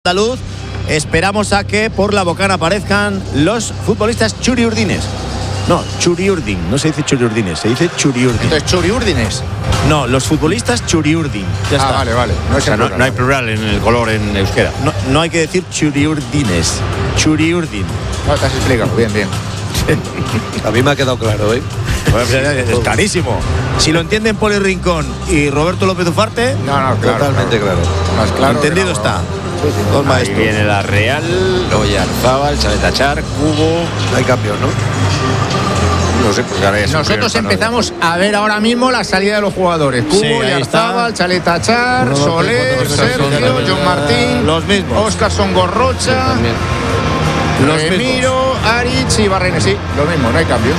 andaluz, esperamos a que por la Bocana aparezcan los futbolistas churiurdines. No, churiurdin, no se dice churiurdines, se dice churiurdin. Entonces, churiurdines. No, los futbolistas churiurdin. Ya está. Vale. No, o sea, no hay plural en el color en euskera. No hay que decir churiurdines, churiurdin. No, te has explicado, bien. A mí me ha quedado claro, ¿eh? Es clarísimo. Si lo entienden Poli Rincón y Roberto López Ufarte, No, claro. Totalmente claro. Más claro. entendido que no. está. Sí. Dos Ahí maestros. viene la Real, Oyarzábal, Chaletachar, Cubo. No hay cambios, ¿no? No sé, pues ahora ya se Nosotros ocurrieron, empezamos a ver ahora mismo la salida de los jugadores. Sí, Cubo, ahí Yarzábal, Chaletachar, Uno, dos, Soler, tres, cuatro, Sergio, cinco, seis, John Martín, los mismos. Óscarson Gorrocha, Los Remiro, Aritz y Barrenes. Sí, lo mismo, no hay cambios.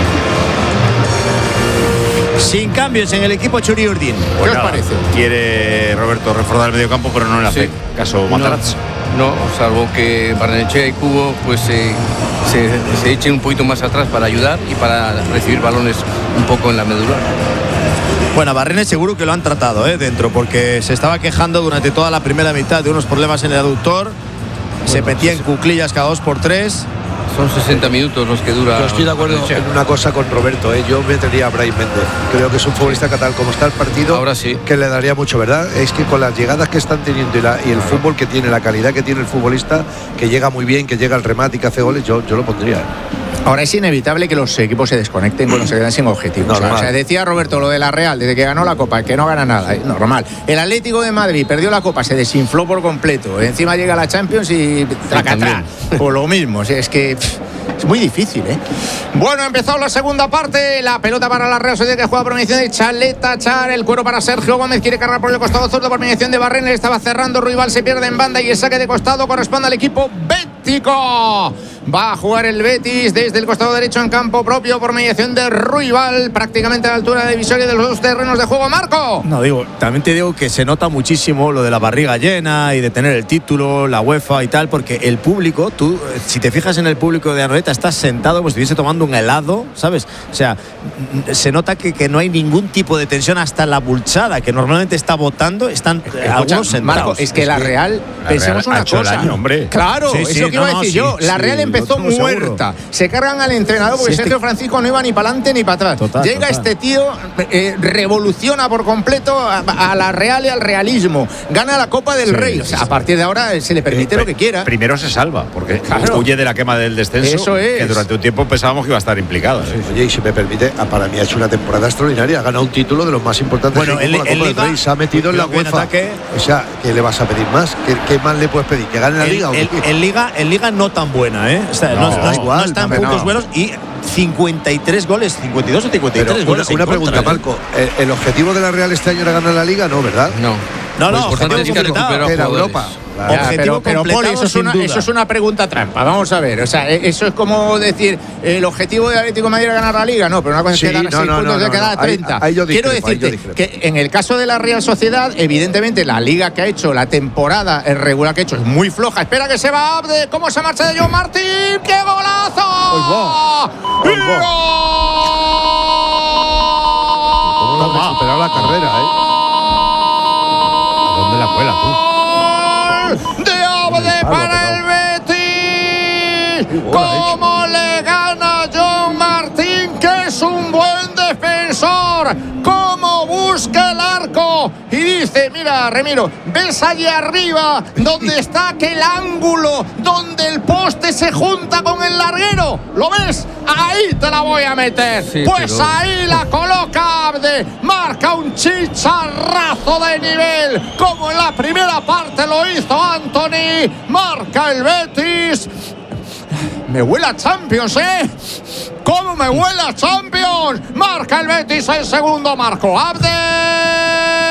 Sin cambios en el equipo churiurdin. ¿Qué os parece? Quiere Roberto reforzar el medio campo, pero no le hace caso Matarazzo. No, salvo que Barrenechea y Cubo pues se echen un poquito más atrás para ayudar y para recibir balones un poco en la medular. Bueno, a Barrenes seguro que lo han tratado dentro, porque se estaba quejando durante toda la primera mitad de unos problemas en el aductor. Se metía en cuclillas cada 2x3. Son 60 minutos los que dura. Yo estoy de acuerdo Barrenechea. en una cosa con Roberto, ¿eh? Yo metería a Brahim Méndez. Creo que es un futbolista que tal como está el partido, Ahora sí. que le daría mucho, ¿verdad? Es que con las llegadas que están teniendo y el fútbol que tiene, la calidad que tiene el futbolista, que llega muy bien, que llega al remate y que hace goles, yo lo pondría. Ahora es inevitable que los equipos se desconecten cuando se quedan sin objetivos. Normal. O sea, decía Roberto lo de la Real, desde que ganó la Copa, que no gana nada, normal. El Atlético de Madrid perdió la Copa, se desinfló por completo. Encima llega la Champions y tracatrá. Por lo mismo, o sea, es que es muy difícil, ¿eh? Bueno, ha empezado la segunda parte. La pelota para la Real Sociedad, que juega por mediación de Chaletachar. El cuero para Sergio Gómez, quiere cargar por el costado zurdo por mediación de Barrenes. Estaba cerrando Ruibal, se pierde en banda y el saque de costado corresponde al equipo bético. Va a jugar el Betis desde el costado derecho en campo propio por mediación de Ruibal, prácticamente a la altura de divisoria de los dos terrenos de juego. Marco. No, también te digo que se nota muchísimo lo de la barriga llena y de tener el título, la UEFA y tal, porque el público, tú, si te fijas en el público de Anoeta, estás sentado como si estuviese tomando un helado, ¿sabes? O sea, se nota que no hay ningún tipo de tensión, hasta la bulchada, que normalmente está votando, están algunos sentados. Marco, es que la Real, pensemos Real ha una hecho el cosa. año, hombre. Claro, Sí, eso que iba a decir yo. La Real empezó lo tengo muerta. seguro. Se cargan al entrenador porque Sí, Sergio Francisco no iba ni para adelante ni para atrás. Llega Total. este tío, revoluciona por completo a la Real y al realismo. Gana la Copa del Rey. O sea, a partir de ahora se le permite lo que quiera. Primero se salva, porque Claro. huye de la quema del descenso. Eso es. Que durante un tiempo pensábamos que iba a estar implicado. Oye, y si me permite, para mí ha hecho una temporada extraordinaria. Ha ganado un título de los más importantes. Bueno, como la Copa del Liga, Rey. Se ha metido en la cuidado que en UEFA. ataque. O sea, ¿qué le vas a pedir más? ¿Qué más le puedes pedir? ¿Que gane la Liga? ¿o qué? En Liga no tan buena, ¿eh? O sea, no está en puntos no. buenos y 53 goles, 52 o 53 Pero goles. una en pregunta, contra, ¿eh? Marco. ¿El objetivo de la Real este año era ganar la Liga? No, ¿verdad? No. No, Lo importante objetivo es que completado. recuperó Era jugadores. Europa. Ya, Objetivo pero Poli, completado, sin duda. eso es una pregunta trampa. Vamos a ver. O sea, eso es como decir, el objetivo del Atlético de Madrid era ganar la Liga. No, pero una cosa Sí, es que gana 6 puntos y queda 30. Ahí yo Quiero discrepo, decirte que en el caso de la Real Sociedad, evidentemente la Liga que ha hecho, la temporada regular que ha hecho es muy floja. Espera que se va Abde. ¿Cómo se marcha de John Martín? ¡Qué golazo! ¡Y gol! ¿Cómo ha superado la carrera, ¿A dónde la cuela tú? De Abde para el Betis. ¿Cómo le gana John Martín, que es un buen defensor? ¿Cómo busca el arco? Y dice, mira, Remiro, ¿ves allí arriba donde está aquel ángulo donde el poste se junta con el larguero? ¿Lo ves? Ahí te la voy a meter. Sí, Pues pero- ahí la coloca Abde. Marca un chicharrazo de nivel, como en la primera parte lo hizo Anthony. Marca el Betis. Me huele a Champions, ¿eh? ¿Cómo me huele a Champions? Marca el Betis el segundo, Marco Abde.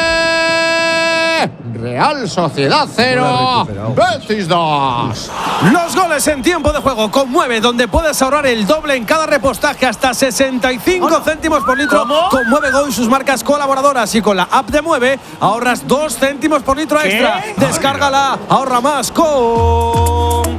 Real Sociedad 0, Betis 2. Los goles en tiempo de juego conmueve, donde puedes ahorrar el doble en cada repostaje, hasta 65 céntimos por litro. Conmueve Go y sus marcas colaboradoras, y con la app de Mueve ahorras 2 céntimos por litro extra. Descárgala, ahorra más con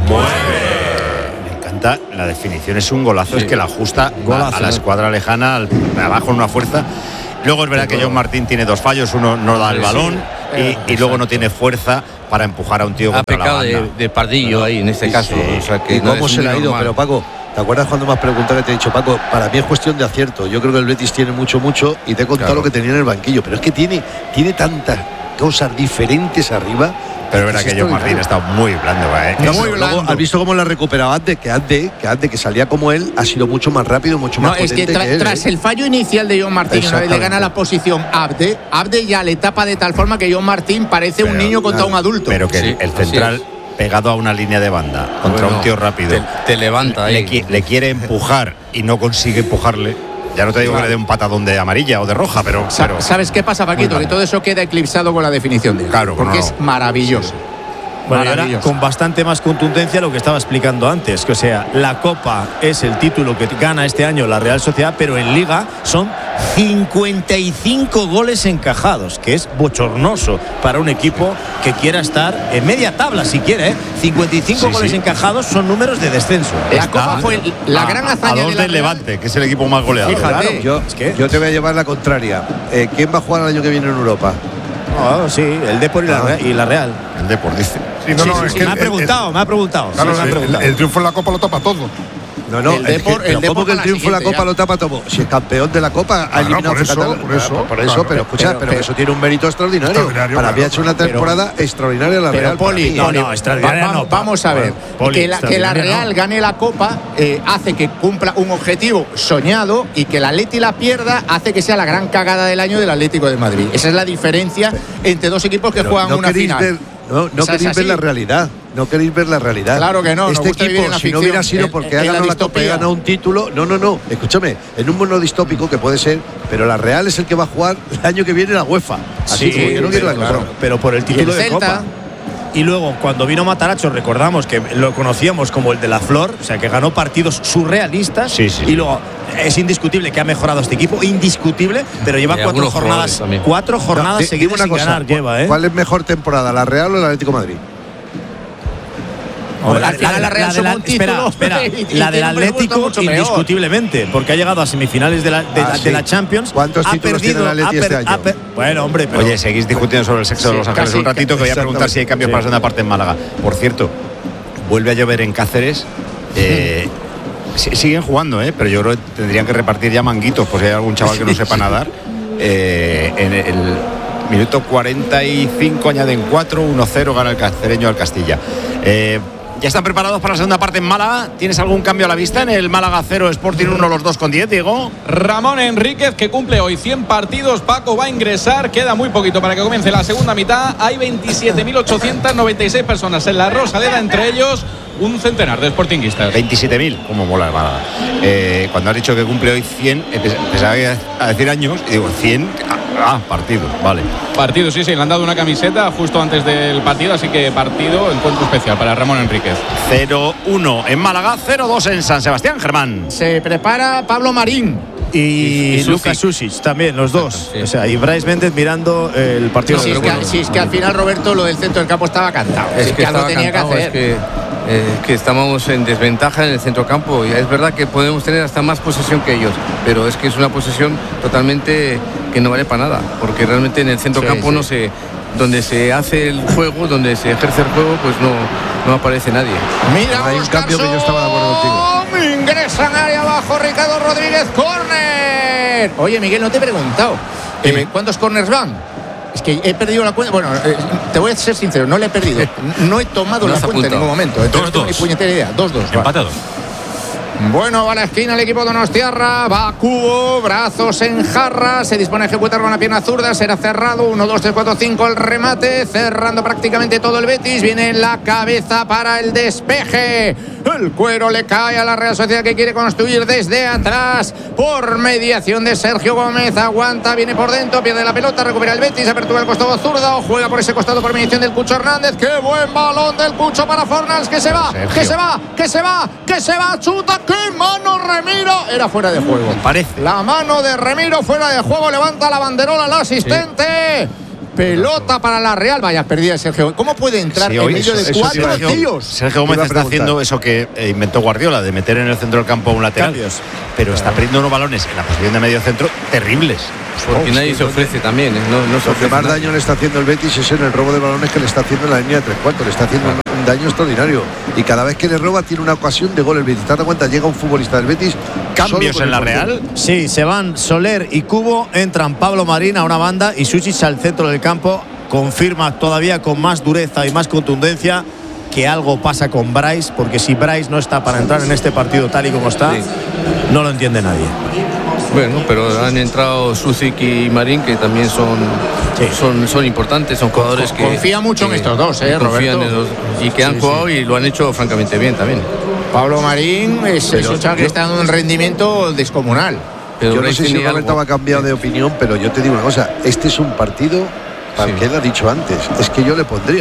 Me encanta la definición, es un golazo, es que la ajusta Golazo, a la escuadra lejana, abajo en una fuerza. Luego es verdad que John Martín tiene dos fallos, uno no da el balón y luego no tiene fuerza para empujar a un tío Ha contra la pecado banda. de pardillo ahí en este caso. O sea, que ¿Y no cómo es se le ha muy ido? normal. Pero Paco, ¿te acuerdas cuando me has preguntado que te he dicho, Paco, para mí es cuestión de acierto? Yo creo que el Betis tiene mucho y te he contado lo que tenía en el banquillo, pero es que tiene tantas cosas diferentes arriba. Pero verá que John Martín está muy blando, No, muy Luego, blando. ¿has visto cómo la ha recuperado Abde? Que Abde, que salía como él, ha sido mucho más rápido, mucho No, más es que potente él, tras el fallo inicial de John Martín, una vez le gana la posición Abde ya le tapa de tal forma que John Martín parece un niño contra un adulto. Pero que Sí, el así central es. pegado a una línea de banda contra Bueno, un tío rápido te levanta ahí. le quiere empujar y no consigue empujarle. Ya no te digo que le dé un patadón de amarilla o de roja, pero ¿Sabes qué pasa, Paquito? Muy Que todo eso queda eclipsado con la definición de él. Claro, porque no. es maravilloso. Bueno, y ahora Maravilloso. con bastante más contundencia lo que estaba explicando antes, que o sea, la Copa es el título que gana este año la Real Sociedad, pero en Liga son 55 goles encajados, que es bochornoso para un equipo que quiera estar en media tabla si quiere, 55 Sí, goles sí. encajados son números de descenso. La Copa fue la gran hazaña a dos de la del Real. Levante, que es el equipo más goleador. Fíjate. Yo te voy a llevar la contraria. ¿Quién va a jugar el año que viene en Europa? No, sí, el Depor y la Real. El Depor dice. Sí, no, es que me ha preguntado. Claro, Sí, me ha preguntado. el triunfo en la Copa lo tapa todo. No, El Depor- el Depor ¿cómo que para el la triunfo en la siguiente Copa ya. lo tapa todo? Si el campeón de la Copa ha eliminado por eso, Cataluña. por eso, Por eso, claro. pero escucha, pero eso tiene un mérito extraordinario. Extraordinario, Para mí claro, ha hecho una temporada extraordinaria la Pero Real. Poli, para mí. no, extraordinaria vamos, no, vamos a ver. Poli, Que la extraordinaria Real no. gane la Copa hace que cumpla un objetivo soñado, y que el Atleti la pierda hace que sea la gran cagada del año del Atlético de Madrid. Esa es la diferencia entre dos equipos que Pero juegan una queréis final. ver- no Esa es queréis ver así. la realidad. No queréis ver la realidad. Claro que no, nos Este gusta vivir equipo, en la si ficción, no hubiera sido en- porque en ha la ganado la Copa y distopía. ha ganado un título. No. Escúchame, en un mundo distópico que puede ser, pero la Real es el que va a jugar el año que viene la UEFA. Así Sí, que yo no quiero la claro, Copa. pero por el título el de Celta? Copa. Y luego, cuando vino Mataracho, recordamos que lo conocíamos como el de la Flor, o sea, que ganó partidos surrealistas. Sí, sí. Y luego, es indiscutible que ha mejorado este equipo, indiscutible, pero lleva Y cuatro algunos jornadas, jugadores también. cuatro jornadas Dime seguidas sin ganar lleva, ¿eh? ¿Cuál es mejor temporada, la Real o el Atlético de Madrid? Hombre, al final la Real suma un título. Espera, y la del tiene un presupuesto Atlético mucho peor. indiscutiblemente, porque ha llegado a semifinales de la sí. Champions. ¿Cuántos ha títulos tiene el Atleti este año? Bueno, hombre, pero Oye, seguís discutiendo sobre el sexo de los ángeles casi, un ratito, que voy a preguntar si hay cambios para la segunda parte en Málaga. Por cierto, vuelve a llover en Cáceres. Siguen jugando, pero yo creo que tendrían que repartir ya manguitos, por si hay algún chaval que no sepa nadar. En el minuto 45 añaden 4, 1-0, gana el cacereño al Castilla. ¿Ya están preparados para la segunda parte en Málaga? ¿Tienes algún cambio a la vista en el Málaga 0, Sporting 1, los dos con 10, Diego? Ramón Enríquez, que cumple hoy 100 partidos. Paco va a ingresar. Queda muy poquito para que comience la segunda mitad. Hay 27.896 personas en la Rosaleda, entre ellos un centenar de sportinguistas. 27.000, como mola el Málaga. Cuando has dicho que cumple hoy 100, pensaba que ibas a decir años, y digo, 100, partidos, vale. Partido, sí, le han dado una camiseta justo antes del partido, así que partido, encuentro especial para Ramón Enríquez. 0-1 en Málaga, 0-2 en San Sebastián, Germán. Se prepara Pablo Marín. y Susic. Lucas Susic también, los dos. Sí. O sea, y Bryce Méndez mirando el partido. Si es que al final, Roberto, lo del centro del campo estaba cantado. Es que algo estaba tenía cantado, que hacer. que estamos en desventaja en el centrocampo. Y es verdad que podemos tener hasta más posesión que ellos, pero es que es una posesión totalmente que no vale para nada, porque realmente en el centrocampo no se, donde se hace el juego, donde se ejerce el juego, pues no aparece nadie. Mira, Hay un cambio que yo estaba de acuerdo contigo. Ingresa en área abajo Ricardo Rodríguez, córner. Oye, Miguel, no te he preguntado ¿cuántos corners van? Es que he perdido la cuenta. Bueno, te voy a ser sincero, no le he perdido. No he tomado No la has cuenta en ningún apuntado. momento. Entonces no tengo ni puñetera idea. 2-2. va. Empatados. Bueno, va a la esquina el equipo de Donostiarra, va a Cubo, brazos en jarra, se dispone a ejecutar con la pierna zurda, será cerrado, 1, 2, 3, 4, 5 el remate, cerrando prácticamente todo el Betis, viene la cabeza para el despeje, el cuero le cae a la Real Sociedad que quiere construir desde atrás, por mediación de Sergio Gómez, aguanta, viene por dentro, pierde la pelota, recupera el Betis, apertura el costado zurdo, juega por ese costado por mediación del Cucho Hernández, qué buen balón del Cucho para Fornals, que se va, que se va, chuta, qué mano Remiro, era fuera de juego. Parece. La mano de Remiro fuera de juego, levanta la banderola al asistente. Pelota para la Real, vaya perdida de Sergio. ¿Cómo puede entrar en medio de cuatro tíos? Sergio Gómez Te iba a está preguntar. haciendo eso que inventó Guardiola, de meter en el centro del campo a un lateral. Cambios. Pero está perdiendo unos balones en la posición de medio centro terribles. Porque nadie se ofrece también, ¿eh? No se Lo que ofrece más nadie. daño le está haciendo el Betis es en el robo de balones que le está haciendo en la línea de 3/4. Le está haciendo un daño extraordinario. Y cada vez que le roba tiene una ocasión de gol el Betis. ¿Te das cuenta? Llega un futbolista del Betis. ¿Cambios solo con en la el portero. Real? Sí, se van Soler y Cubo, entran Pablo Marín a una banda y Suchich al centro del campo. Confirma todavía con más dureza y más contundencia que algo pasa con Bryce, porque si Bryce no está para entrar en este partido tal y como está, no lo entiende nadie. Bueno, pero han entrado Sucic y Marín, que también son importantes, son jugadores que confía mucho en estos dos, confían Roberto. en y que han jugado y lo han hecho francamente bien también. Pablo Marín es un chaval que está dando un rendimiento descomunal. Pero Yo no Bryce sé si tiene Roberto algo. va a cambiar de opinión, pero yo te digo una cosa. Este es un partido, para que él ha dicho antes, es que yo le pondría.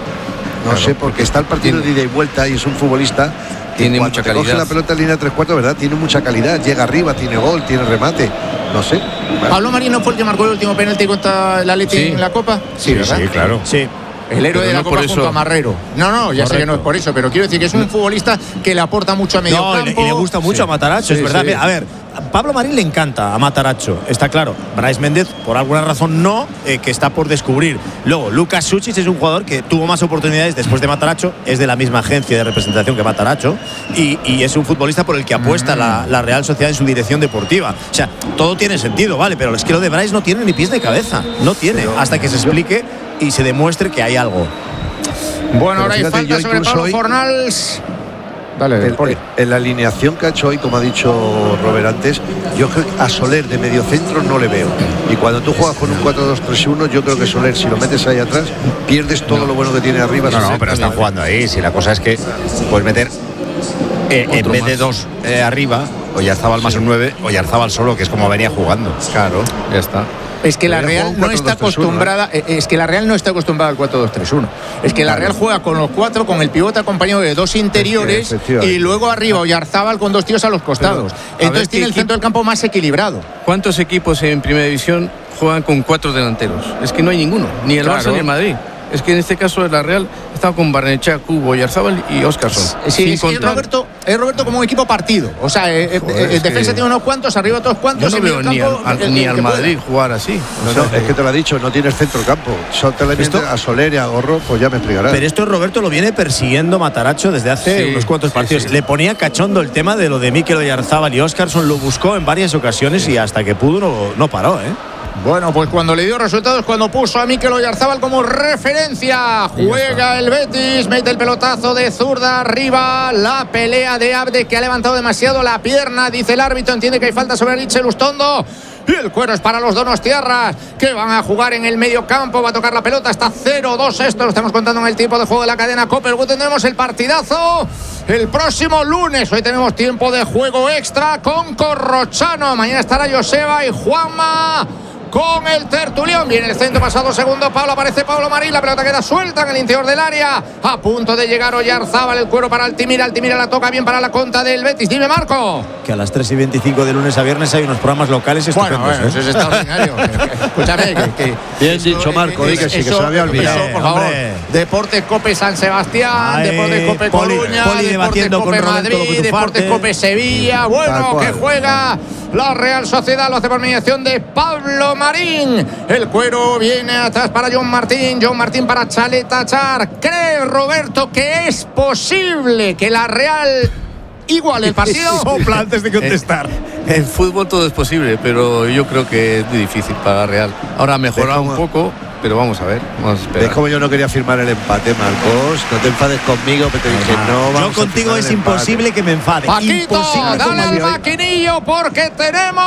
No sé, porque está el partido de ida y vuelta y es un futbolista que Tiene cuando mucha te coge calidad. la pelota en línea 3/4, ¿verdad? Tiene mucha calidad, llega arriba, tiene gol, tiene remate. No sé. Pablo Marín no fue el que marcó el último penalti contra el Atleti Sí. en la Copa. Sí, ¿verdad? Sí, claro. Sí. El héroe Pero de la no Copa por junto eso. a Marrero. No, ya sé que no es por eso, pero quiero decir que es un futbolista que le aporta mucho a medio No, campo. y le gusta mucho a Matarazzo, es Sí, verdad. sí. Mira, a ver, Pablo Marín le encanta a Matarazzo, está claro. Bryce Méndez, por alguna razón, no, que está por descubrir. Luego, Lucas Suchich es un jugador que tuvo más oportunidades después de Matarazzo, es de la misma agencia de representación que Matarazzo, y es un futbolista por el que apuesta la Real Sociedad en su dirección deportiva. O sea, todo tiene sentido, ¿vale? Pero es que lo de Bryce no tiene ni pies de cabeza, no tiene, hasta que se explique y se demuestre que hay algo. Bueno, ahora hay fíjate, falta yo sobre incluso Pablo hoy- Fornals. Dale, Poli. En la alineación que ha hecho hoy, como ha dicho Robert antes, yo creo que a Soler de mediocentro no le veo. Y cuando tú juegas con un 4-2-3-1, yo creo que Soler, si lo metes ahí atrás, pierdes todo lo bueno que tiene arriba. No, pero están jugando ahí. Si la cosa es que puedes meter en vez de dos arriba, Oyarzábal más un 9, Oyarzábal solo, que es como venía jugando. Claro, ya está. Es que la Pero ya Real juega un no está 4-2-3-1, acostumbrada, es que la Real no está acostumbrada al 4-2-3-1. Es que la Real juega con los 4, con el pivote acompañado de dos interiores efectivamente. y luego arriba Oyarzábal con dos tíos a los costados. ver, Entonces tiene ¿qué el centro del campo más equilibrado. ¿Cuántos equipos en Primera División juegan con 4 delanteros? Es que no hay ninguno, ni el Claro. Barça ni el Madrid. Es que en este caso la Real está con Barnechea, Cubo, Oyarzábal y Óscarson. Sí, Sin es que contar- es Roberto como un equipo partido. O sea, es defensa que- tiene unos cuantos, arriba otros Yo cuantos. no en veo medio ni campo, ni el al que pueda. Madrid jugar así. No, es que te lo ha dicho, no tienes centro campo. Solo te le Esto- metes a Soler y a Gorro, pues ya me explicarás. Pero esto Roberto lo viene persiguiendo Matarazzo desde hace Sí, unos cuantos sí, partidos. sí. Le ponía cachondo el tema de lo de Mikel Oyarzábal y Óscarson, lo buscó en varias ocasiones y hasta que pudo no paró, ¿eh? Bueno, pues cuando le dio resultados, cuando puso a Mikel Oyarzábal como referencia, juega el Betis, mete el pelotazo de zurda arriba, la pelea de Abde que ha levantado demasiado la pierna, dice el árbitro, entiende que hay falta sobre Richel Ustondo. Y el cuero es para los donostiarras, que van a jugar en el medio campo. Va a tocar la pelota, está 0-2 esto. Lo estamos contando en el tiempo de juego de la cadena COPE. Luego tendremos el partidazo el próximo lunes. Hoy tenemos tiempo de juego extra con Corrochano. Mañana estará Joseba y Juanma con el tertulión. Viene el centro, pasado segundo Pablo, aparece Pablo Marín, la pelota queda suelta en el interior del área, a punto de llegar Oyarzábal, el cuero para Altimira la toca bien para la contra del Betis. Dime, Marco. Que a las 3:25 de lunes a viernes hay unos programas locales estupendos. Bueno, eso es extraordinario. Escúchame, Bien dicho, Marco, di que sí, que se lo había olvidado. Eso, por favor. Hombre. Deportes Cope San Sebastián, Ay, Deportes Cope Poli Coruña, Deportes debatiendo con Cope Roberto Madrid, lo que tú Deportes fartes. Cope Sevilla. Tal Bueno, cual. que juega la Real Sociedad, lo hace por mediación de Pablo Marín. El cuero viene atrás para John Martín para Chaleta Char. ¿Cree Roberto que es posible que la Real iguale el partido? Sopla antes de contestar. En fútbol todo es posible, pero yo creo que es muy difícil para la Real. Ahora ha mejorado un poco, pero vamos a ver. Vamos a ¿Ves esperar. como yo no quería firmar el empate, Marcos? No te enfades conmigo, que te dije no. Yo vamos a contigo firmar es el empate. imposible que me enfade. Paquito, Imposible. dale al como maquinillo porque tenemos.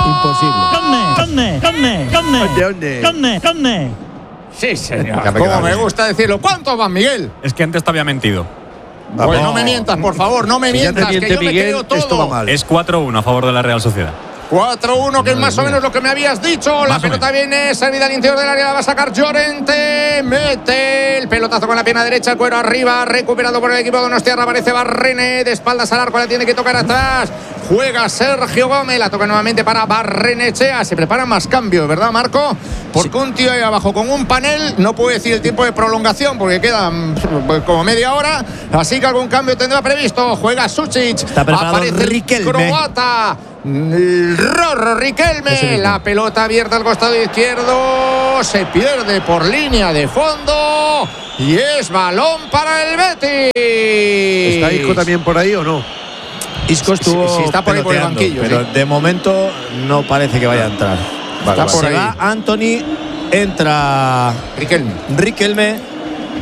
¿Dónde? Sí, señor. Ya me Como queda me bien. gusta decirlo. ¿Cuánto van, Miguel? Es que antes te había mentido. Pues no me mientas, por favor, no me Si ya te mientas, que miente yo me Miguel, creo todo. esto va mal. Es 4-1 a favor de la Real Sociedad. 4-1, que es más o menos lo que me habías dicho. La Más o pelota viene servida al interior del área, la va a sacar Llorente. Mete el pelotazo con la pierna derecha, el cuero arriba, recuperado por el equipo de Donostiarra. Aparece Barrene, de espaldas al arco, la tiene que tocar atrás. Juega Sergio Gómez, la toca nuevamente para Barrenechea. Se preparan más cambios, ¿verdad, Marco? Porque un tío ahí abajo con un panel no puede decir el tiempo de prolongación porque quedan como media hora. Así que algún cambio tendrá previsto. Juega Suchich. Está preparado Aparece el Riquelme. croata. Rorro Riquelme, la pelota abierta al costado izquierdo, se pierde por línea de fondo y es balón para el Betis. ¿Está Isco también por ahí o no? Isco estuvo sí, está por ahí por el banquillo, pero sí. de momento no parece que vaya a entrar. Está por Se ahí. va Anthony, entra Riquelme.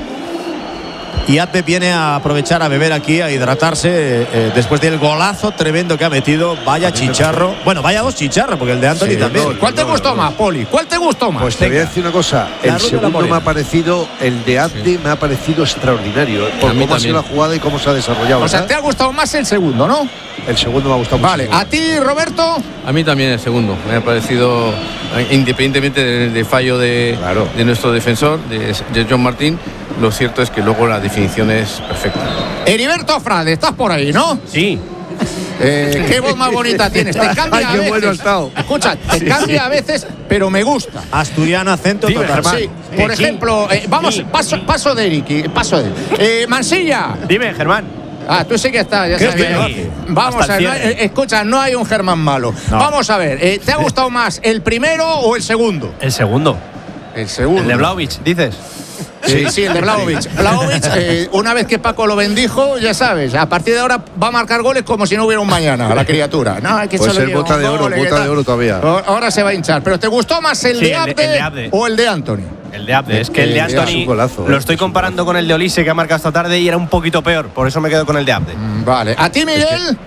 Y Abde viene a aprovechar a beber aquí, a hidratarse después del golazo tremendo que ha metido. Vaya chicharro. Bueno, vaya dos chicharros, porque el de Anthony también. ¿Cuál te gustó más, Poli? ¿Cuál te gustó más? Pues te voy a decir una cosa. El segundo me ha parecido, el de Abde me ha parecido extraordinario. Por cómo ha sido la jugada y cómo se ha desarrollado. O sea, ¿verdad? te ha gustado más el segundo, ¿no? El segundo me ha gustado Vale, mucho. ¿a ti, Roberto? A mí también el segundo. Me ha parecido, independientemente del fallo de nuestro defensor, de John Martín, lo cierto es que luego la definición es perfecta. Heriberto Frade, estás por ahí, ¿no? Sí. Qué voz más bonita tienes. Te cambia Ay, a qué veces. bueno ha estado. Escucha, te cambia a veces, pero me gusta. Asturiano, acento total. Sí, por ejemplo, vamos, paso de Eric, paso de Mansilla. Dime, Germán. Tú sí que estás, ya sabes. Vamos a ver, escucha, no hay un Germán malo. No. Vamos a ver, ¿te ha gustado más el primero o el segundo? El segundo. El segundo. El de Vlahovic, dices. Sí, el de Vlahovic. Vlahovic, una vez que Paco lo bendijo, ya sabes, a partir de ahora va a marcar goles como si no hubiera un mañana, la criatura. No, hay que Pues solo el lleva bota un de oro, gol, bota de oro todavía. Ahora se va a hinchar. ¿Pero te gustó más el Sí, de el Abde de Abde. o el de Anthony? El de Abde. Es que el de Es Anthony un golazo, lo estoy comparando con el de Olise que ha marcado esta tarde y era un poquito peor. Por eso me quedo con el de Abde. Vale. ¿A ti, Miguel?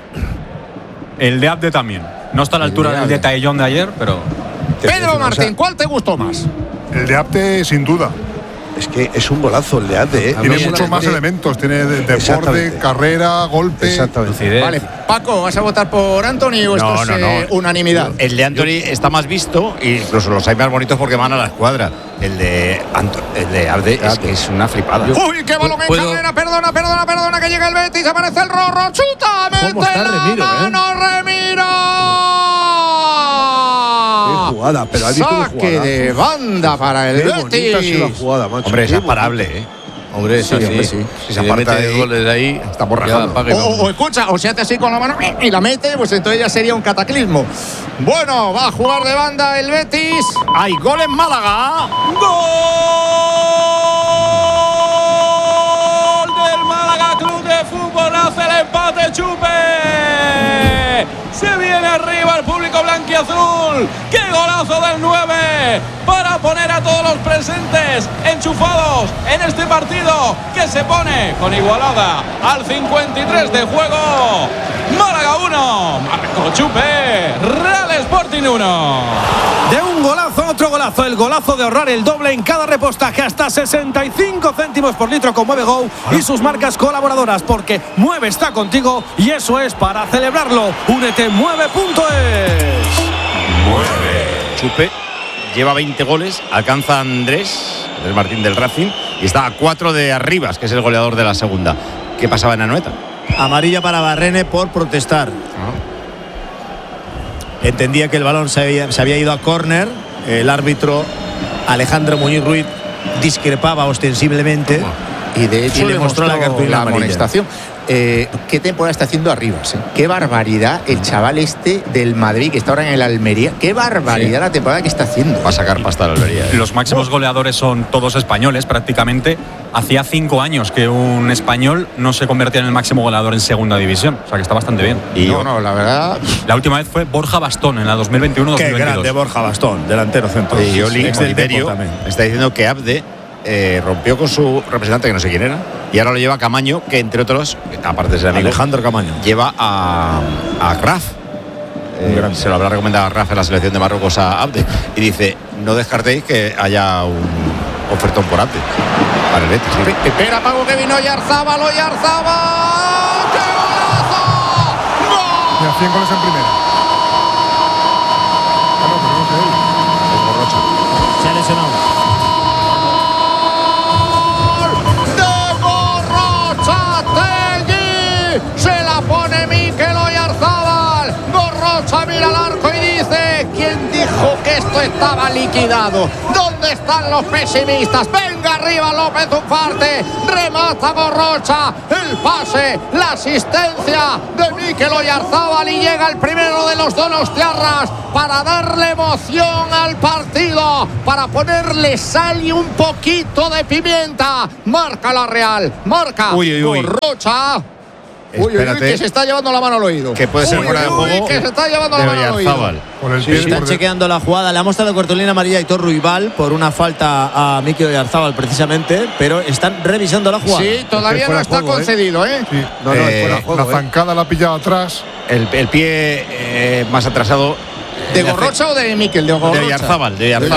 El de Abde también. No está a la altura del de Taellón de ayer, pero. Pedro Martín, ¿cuál te gustó más? El de Abde, sin duda. Es que es un golazo el de Abde. Tiene muchos más elementos. Tiene deporte, Exactamente. carrera, golpe. Exactamente. Vale, Paco, ¿vas a votar por Anthony o esto es unanimidad? El de Anthony está más visto y incluso los hay más bonitos porque van a la escuadra. El de Abde es una flipada. Uy, qué balón en carrera, perdona, que llega el Betis, aparece el Rorro, chuta, ¿Cómo mete está la Remiro, mano, Qué Remiro. jugada, pero ha visto Saque de banda para el Qué bonita ha sido la Betis. jugada, macho. Hombre, es Qué bonita. imparable, Hombre, Sí, hombre, sí. Si Se le aparta mete de ahí, goles de ahí, estamos ya rajando. apague, vamos. O escucha, o se hace así con la mano y la mete, pues entonces ya sería un cataclismo. Bueno, va a jugar de banda el Betis. ¡Hay gol en Málaga! ¡Gol del Málaga Club de Fútbol! Hace el empate Chupe. Se viene arriba el público blanquiazul. ¡Qué golazo del 9! Para poner a todos los presentes enchufados en este partido que se pone con igualada al 53 de juego. Málaga 1, Marco Chupe, Real Sporting 1. De un golazo a otro golazo, el golazo de ahorrar el doble en cada repostaje hasta 65 céntimos por litro con Mueve Go y sus marcas colaboradoras, porque Mueve está contigo y eso es para celebrarlo. Únete Mueve.es. Chupe lleva 20 goles, alcanza a Andrés Martín del Racing y está a 4 de Arribas, que es el goleador de la segunda. ¿Qué pasaba en Anoeta? Amarilla para Barrene por protestar. Entendía que el balón se había ido a córner. El árbitro Alejandro Muñiz Ruiz discrepaba ostensiblemente Y de hecho le mostró la cartulina amarilla. amonestación. ¿Qué temporada está haciendo Arribas? Qué barbaridad el chaval este del Madrid que está ahora en el Almería. Qué barbaridad la temporada que está haciendo. Va a sacar pasta a la Almería. Los máximos goleadores son todos españoles prácticamente. Hacía 5 años que un español no se convertía en el máximo goleador en segunda división. O sea que está bastante bien. Y No, la verdad. La última vez fue Borja Bastón en la 2021-2022. Qué grande Borja Bastón, delantero centro. Y Oli Ex del Oliverio Depor también. está diciendo que Abde rompió con su representante, que no sé quién era, y ahora lo lleva Camaño, que entre otros, aparte de ser amigo, Alejandro Camaño. lleva a Graf. Se lo habrá recomendado a Graf en la selección de Marruecos a Abde. Y dice, no descartéis que haya un ofertón por Abde para el Betis. Sí. Espera, Paco, que vino Oyarzábal. ¡Qué golazo! ¡Gol! Mira, 100 goles en primera. Ah, no, pero no sé él. Se ha lesionado. Se la pone Mikel Oyarzábal. Gorrocha mira al arco y dice: ¿quién dijo que esto estaba liquidado? ¿Dónde están los pesimistas? ¡Venga! venga arriba López Ufarte, remata Gorrocha, el pase, la asistencia de Mikel Oyarzábal y llega el primero de los donostiarras para darle emoción al partido, para ponerle sal y un poquito de pimienta. Marca la Real, marca Gorrocha. Uy, que se está llevando la mano al oído. Que puede ser fuera de juego. Que se está llevando la mano al oído. Están chequeando la jugada. Le ha mostrado cartulina amarilla a Aitor Ruibal por una falta a Mikel Oyarzábal precisamente, pero están revisando la jugada. Sí, todavía no está concedido, ¿eh? Sí. No, es fuera de juego, la zancada la ha pillado atrás. El pie más atrasado. ¿De Gorrocha o de Mikel? De Oyarzábal.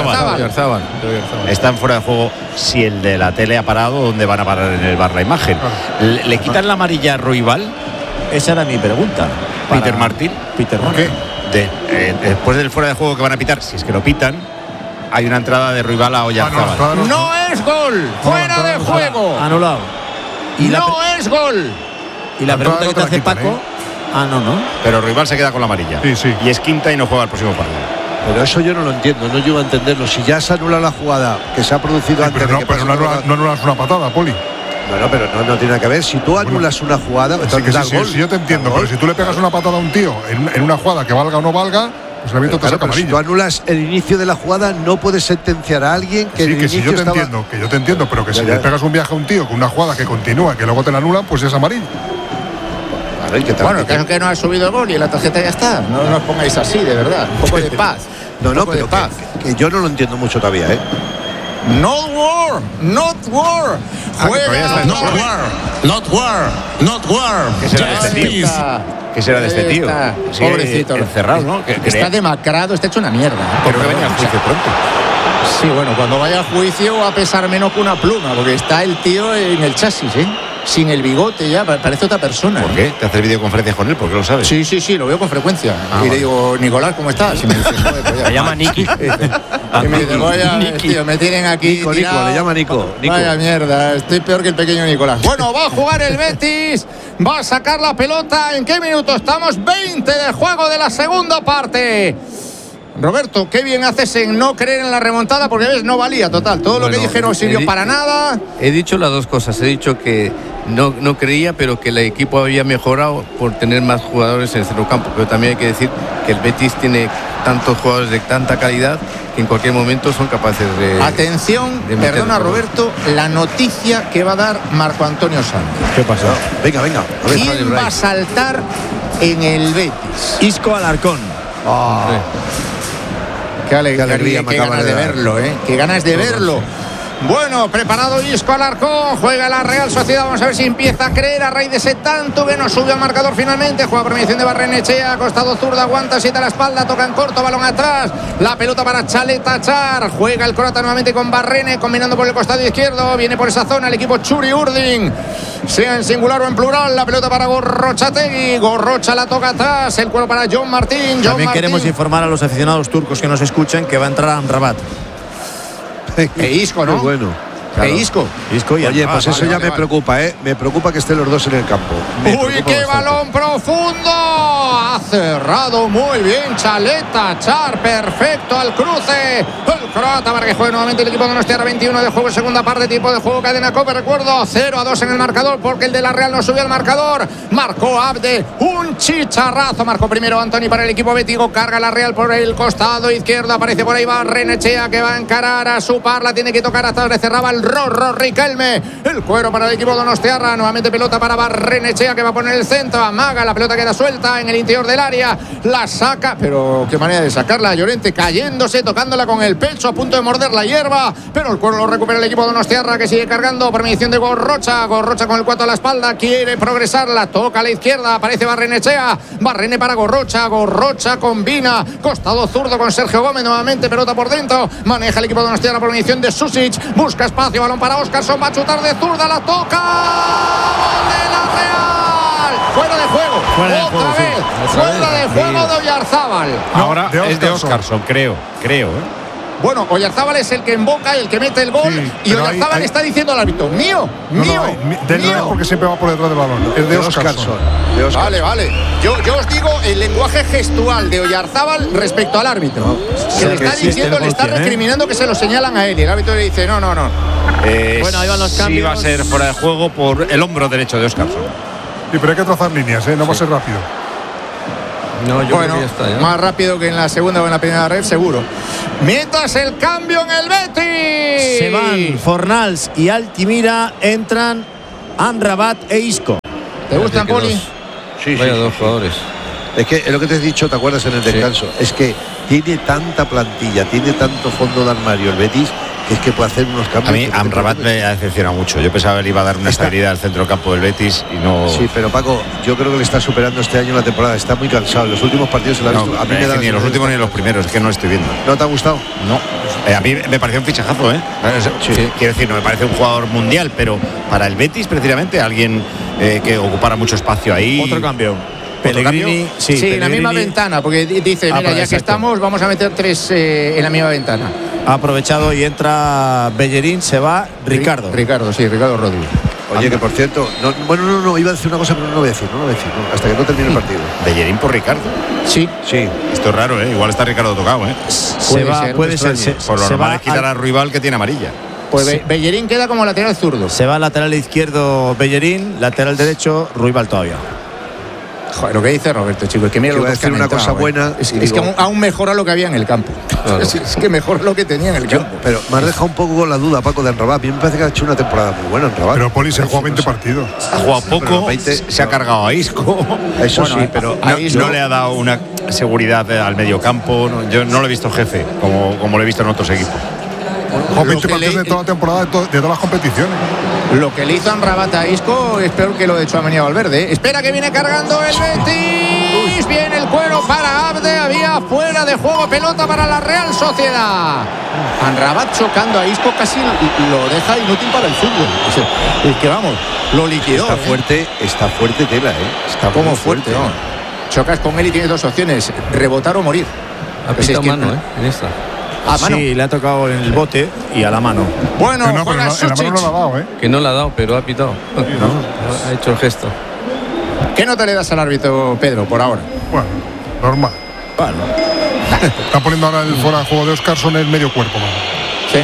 Están fuera de juego. Si el de la tele ha parado, ¿dónde van a parar en el bar la imagen? ¿Le quitan la amarilla a Ruibal? Esa era mi pregunta. Peter Martín. ¿Por qué? Después del fuera de juego que van a pitar, si es que lo pitan, hay una entrada de Ruibal a Oyarzábal. No es gol. Fuera de juego. Anulado. No es gol. Y la pregunta que te hace Paco. No. Pero Ruibal se queda con la amarilla. Sí. Y es quinta y no juega el próximo partido. Pero eso yo no lo entiendo, no llego a entenderlo. Si ya se anula la jugada que se ha producido antes pero de que pase no anulas una patada, Poli. Bueno, pero no tiene que ver. Si tú anulas una jugada, entonces da gol. Sí, yo te entiendo, pero si tú le pegas una patada a un tío en una jugada que valga o no valga, pues el árbitro te saca amarilla. Si tú anulas el inicio de la jugada, no puedes sentenciar a alguien que sí, que si yo te entiendo, pero que si le pegas un viaje a un tío con una jugada que continúa, que luego te la anulan, pues es amarillo. Bueno, el caso es que no ha subido el gol y la tarjeta ya está. No os pongáis así, de verdad. Un poco de paz. No, pero que yo no lo entiendo mucho todavía, ¿eh? Not war. Juega. Not war. ¿Qué será de este tío? ¿Qué será de este tío? Pobrecito. Encerrado, ¿no? Está demacrado, está hecho una mierda. Pero que venga al juicio pronto. Sí, bueno, cuando vaya al juicio va a pesar menos que una pluma, porque está el tío en el chasis, ¿eh? Sin el bigote ya, parece otra persona. ¿Por qué? ¿Te haces videoconferencias con él? ¿Por qué lo sabes? Sí, lo veo con frecuencia. Y le digo, Nicolás, ¿cómo estás? Y me dice, me llama Niki. Y me dice, vaya, tío, me tienen aquí Nico, le llama Nico. Vaya mierda, estoy peor que el pequeño Nicolás. Bueno, va a jugar el Betis, va a sacar la pelota. ¿En qué minuto estamos? 20 de juego de la segunda parte. Roberto, qué bien haces en no creer en la remontada, porque ves, no valía total. Todo lo que dije no sirvió para nada. He dicho las dos cosas. He dicho que no creía, pero que el equipo había mejorado por tener más jugadores en el centrocampo. Pero también hay que decir que el Betis tiene tantos jugadores de tanta calidad que en cualquier momento son capaces de... Atención, perdona Roberto, la noticia que va a dar Marco Antonio Sanz. ¿Qué pasa? Venga. ¿Quién va a saltar en el Betis? Isco Alarcón. Qué alegría, qué ganas de verlo, qué ganas de verlo. Bueno, preparado Isco Alarcón, juega la Real Sociedad, vamos a ver si empieza a creer a raíz de ese tanto que no sube al marcador finalmente. Juega por mediación de Barrenechea, costado zurdo, aguanta, siete a la espalda, toca en corto, balón atrás, la pelota para Chaleta Char, juega el croata nuevamente con Barrene, combinando por el costado izquierdo, viene por esa zona el equipo Churi Urdin, sea en singular o en plural, la pelota para Gorrochategui, Gorrocha la toca atrás, el cuero para John Martín. También queremos informar a los aficionados turcos que nos escuchen que va a entrar a Amrabat. Isco, ¿no? Qué bueno. Claro. Isco y oye, pues eso ya me preocupa, Me preocupa que estén los dos en el campo. Uy, qué balón profundo. Ha cerrado muy bien Chaleta Char, perfecto al cruce. El croata para que juegue nuevamente el equipo de Donostiarra. 21 de juego, segunda parte, tiempo de juego, cadena Cope. Recuerdo, 0-2 en el marcador porque el de la Real no subió al marcador. Marcó Abde, un chicharrazo. Marcó primero Antoni para el equipo bético. Carga la Real por el costado izquierdo. Aparece por ahí Barrenechea que va a encarar a su par. La tiene que tocar hasta donde cerraba el Rorro Riquelme. El cuero para el equipo donostiarra. Nuevamente pelota para Barrenechea que va a poner el centro. Amaga, la pelota queda suelta en el interior del área. La saca, pero qué manera de sacarla. Llorente cayéndose, tocándola con el pecho, a punto de morder la hierba. Pero el cuero lo recupera el equipo donostiarra que sigue cargando por mediación de Gorrocha. Gorrocha con el 4 a la espalda. Quiere progresar, la toca a la izquierda. Aparece Barrenechea. Barrene para Gorrocha. Gorrocha combina. Costado zurdo con Sergio Gómez. Nuevamente pelota por dentro. Maneja el equipo donostiarra por mediación de Susic. Busca espacio. Balón para Óscarson, va a chutar de zurda, la toca. ¡Gol de la Real! Fuera de juego. Otra vez. Fuera de juego de Oyarzábal. Ahora es de Óscarson, creo. Bueno, Oyarzábal es el que invoca, el que mete el gol, Sí, y pero Oyarzábal está diciendo al árbitro, mío, mío. Del no es porque siempre va por detrás del balón. Es de Óscarson. Vale. Yo os digo el lenguaje gestual de Oyarzábal respecto al árbitro. Que le está diciendo, le está recriminando que se lo señalan a él. Y el árbitro le dice, no. Bueno, ahí van los cambios. Sí va a ser fuera de juego por el hombro derecho de Óscarson. Sí, pero hay que trazar líneas, no va a ser rápido. No, yo creo que ya está, ¿ya? Más rápido que en la segunda o en la primera red, seguro. Mientras el cambio en el Betis. Se van Fornals y Altimira, entran Amrabat e Isco. ¿Te gustan, Poli? Sí, Vaya dos jugadores. Es que es lo que te he dicho, ¿te acuerdas en el descanso? Es que tiene tanta plantilla, tiene tanto fondo de armario el Betis, que es que puede hacer unos cambios. A mí Amrabat me ha decepcionado mucho. Yo pensaba que le iba a dar una estabilidad al centrocampo del Betis y no. Sí, pero Paco, yo creo que le está superando este año la temporada. Está muy cansado. En los últimos partidos se lo ha visto. A mí me da ni en los últimos ni en los primeros, es que no lo estoy viendo. ¿No te ha gustado? No. A mí me pareció un fichajazo, ¿eh? Sí. Quiero decir, no me parece un jugador mundial, pero para el Betis, precisamente, alguien que ocupara mucho espacio ahí. Otro cambio. Pellegrini, Sí, en la misma ventana, porque dice, mira, ya que estamos, vamos a meter 3 en la misma ventana. Ha aprovechado y entra Bellerín, se va Ricardo. Ricardo Rodríguez. Oye, que por cierto, no, iba a decir una cosa, pero no lo voy a decir, hasta que no termine el partido. Bellerín por Ricardo. Sí. Esto es raro, ¿eh? Igual está Ricardo tocado, ¿eh? Puede ser. Por lo se normal va es quitar a Ruibal, que tiene amarilla. Pues Bellerín queda como lateral zurdo. Se va lateral izquierdo Bellerín, lateral derecho Ruibal todavía. Joder, lo que dice Roberto, chicos, es que mira, que lo iba a que decir una cosa buena. Es que aún mejora lo que había en el campo. Claro. Es que mejora lo que tenía en el campo. Pero me has dejado un poco con la duda, Paco, de Amrabat. A mí me parece que ha hecho una temporada muy buena Amrabat. Pero Poli se ha jugado 20 partidos. Ha jugado poco, 20, se ha cargado a Isco. Eso sí, pero no le ha dado una seguridad al mediocampo. Yo no lo he visto jefe, como lo he visto en otros equipos. Jugó 20 partidos de toda la temporada, de todas las competiciones. Lo que le hizo Amrabat a Isco es peor que lo de Tchouaméni a Valverde, ¿eh? Espera que viene cargando el Betis. Viene el cuero para Abde. Había fuera de juego, pelota para la Real Sociedad. Amrabat chocando a Isco casi lo deja inútil para el fútbol. Es que vamos, lo liquidó. Está fuerte tela, Está como fuerte, ¿no? Chocas con él y tienes dos opciones: rebotar o morir. Ha pitado mano, en esta. Mano. Sí, le ha tocado en el bote y a la mano. Bueno, pero en la mano no lo ha dado, Que no la ha dado, pero ha pitado. Ha hecho el gesto. ¿Qué nota le das al árbitro, Pedro, por ahora? Bueno, normal. Bueno. Está poniendo ahora el fuera de juego de Óscarson el medio cuerpo, mano. Sí.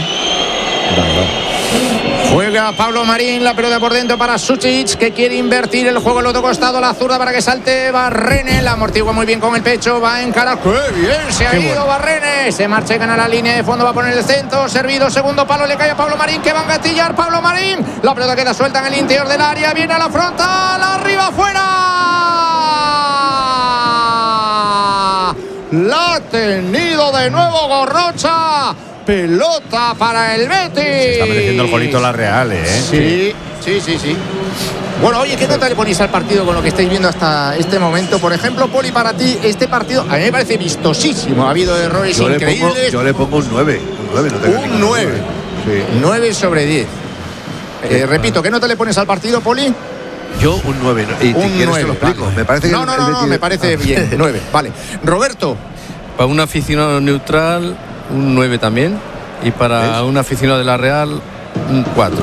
Juega Pablo Marín, la pelota por dentro para Suchic, que quiere invertir el juego al otro costado, la zurda para que salte Barrene, la amortigua muy bien con el pecho, va en cara, ¡qué bien se ha ido Barrene! Se marcha y gana la línea de fondo, va a poner el centro, servido, segundo palo, le cae a Pablo Marín, que va a engatillar Pablo Marín, la pelota queda suelta en el interior del área, viene a la frontal, arriba, afuera. La ha tenido de nuevo Gorrocha. Pelota para el Betis. Se está mereciendo el golito la Real, ¿eh? Sí. Bueno, oye, ¿qué nota le ponéis al partido con lo que estáis viendo hasta este momento? Por ejemplo, Poli, para ti, este partido a mí me parece vistosísimo. Ha habido errores increíbles. Yo le pongo un 9. Un 9. Sí. 9 sobre 10. Repito, ¿qué nota le pones al partido, Poli? Yo un 9. ¿Y un quieres 9, te lo explico? Vale. Me parece que no, me parece bien. 9, vale. Roberto. Para un aficionado neutral, un 9 también. Y para un aficionado de la Real, un 4.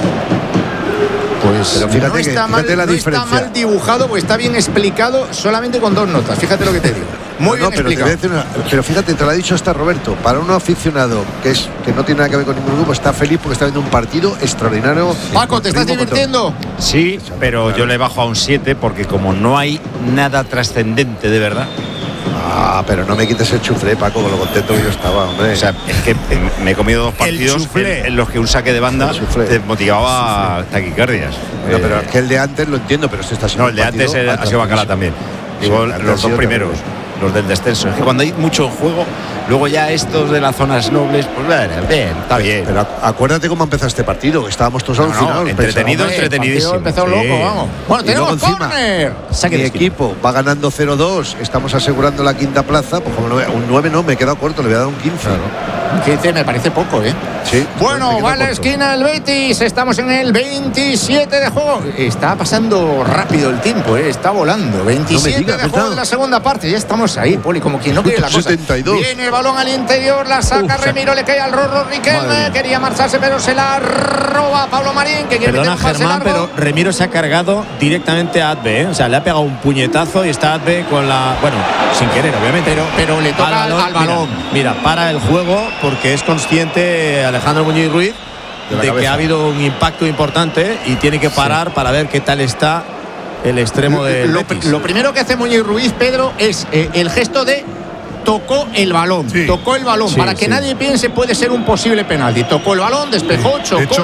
Pues pero fíjate, no está mal dibujado, pues está bien explicado solamente con 2 notas. Fíjate lo que te digo. Muy bien explicado. Pero fíjate, te lo ha dicho hasta Roberto. Para un aficionado que no tiene nada que ver con ningún grupo, está feliz porque está viendo un partido extraordinario. Paco, ¿te estás divirtiendo? Sí, pero yo le bajo a un 7 porque como no hay nada trascendente de verdad. Pero no me quites el chuflé, Paco, con lo contento que yo estaba, hombre. O sea, es que me he comido 2 partidos en los que un saque de banda te motivaba taquicardias. No, pero es que el de antes lo entiendo, pero este está siendo. No, el de antes ha sido bacala también. Digo, los 2 primeros, los del descenso. Es que cuando hay mucho juego, luego ya estos de las zonas nobles, pues bien, está bien. Pero acuérdate cómo empezó este partido, que estábamos todos alucinados. Entretenidísimo. Empezó loco, vamos. Bueno, tenemos córner. Mi equipo va ganando 0-2, estamos asegurando la quinta plaza, pues como un 9 no, me he quedado corto, le voy a dar un 15. Claro. 15 me parece poco, ¿eh? Sí. Bueno, va a la esquina el Betis. Estamos en el 27 de juego. Está pasando rápido el tiempo, ¿eh? Está volando. 27 de juego de la segunda parte. Ya estamos ahí, Poli, como quien no quiere la cosa. 72. Viene el balón al interior, la saca Remiro, le cae al Rorro Riquelme. Quería marcharse, pero se la roba Pablo Marín, que quiere meter un pase Germán, largo. pero Remiro se ha cargado directamente a Adve, ¿eh? O sea, le ha pegado un puñetazo y está Adve con la... Bueno, sin querer, obviamente. Pero le toca al balón. Mira, para el juego porque es consciente Alejandro Muñiz Ruiz de que ha habido un impacto importante y tiene que parar para ver qué tal está el extremo de lo primero que hace Muñiz Ruiz, Pedro, es el gesto de tocó el balón. Sí. Tocó el balón. Sí, para que nadie piense puede ser un posible penalti. Tocó el balón, despejó, chocó. De hecho,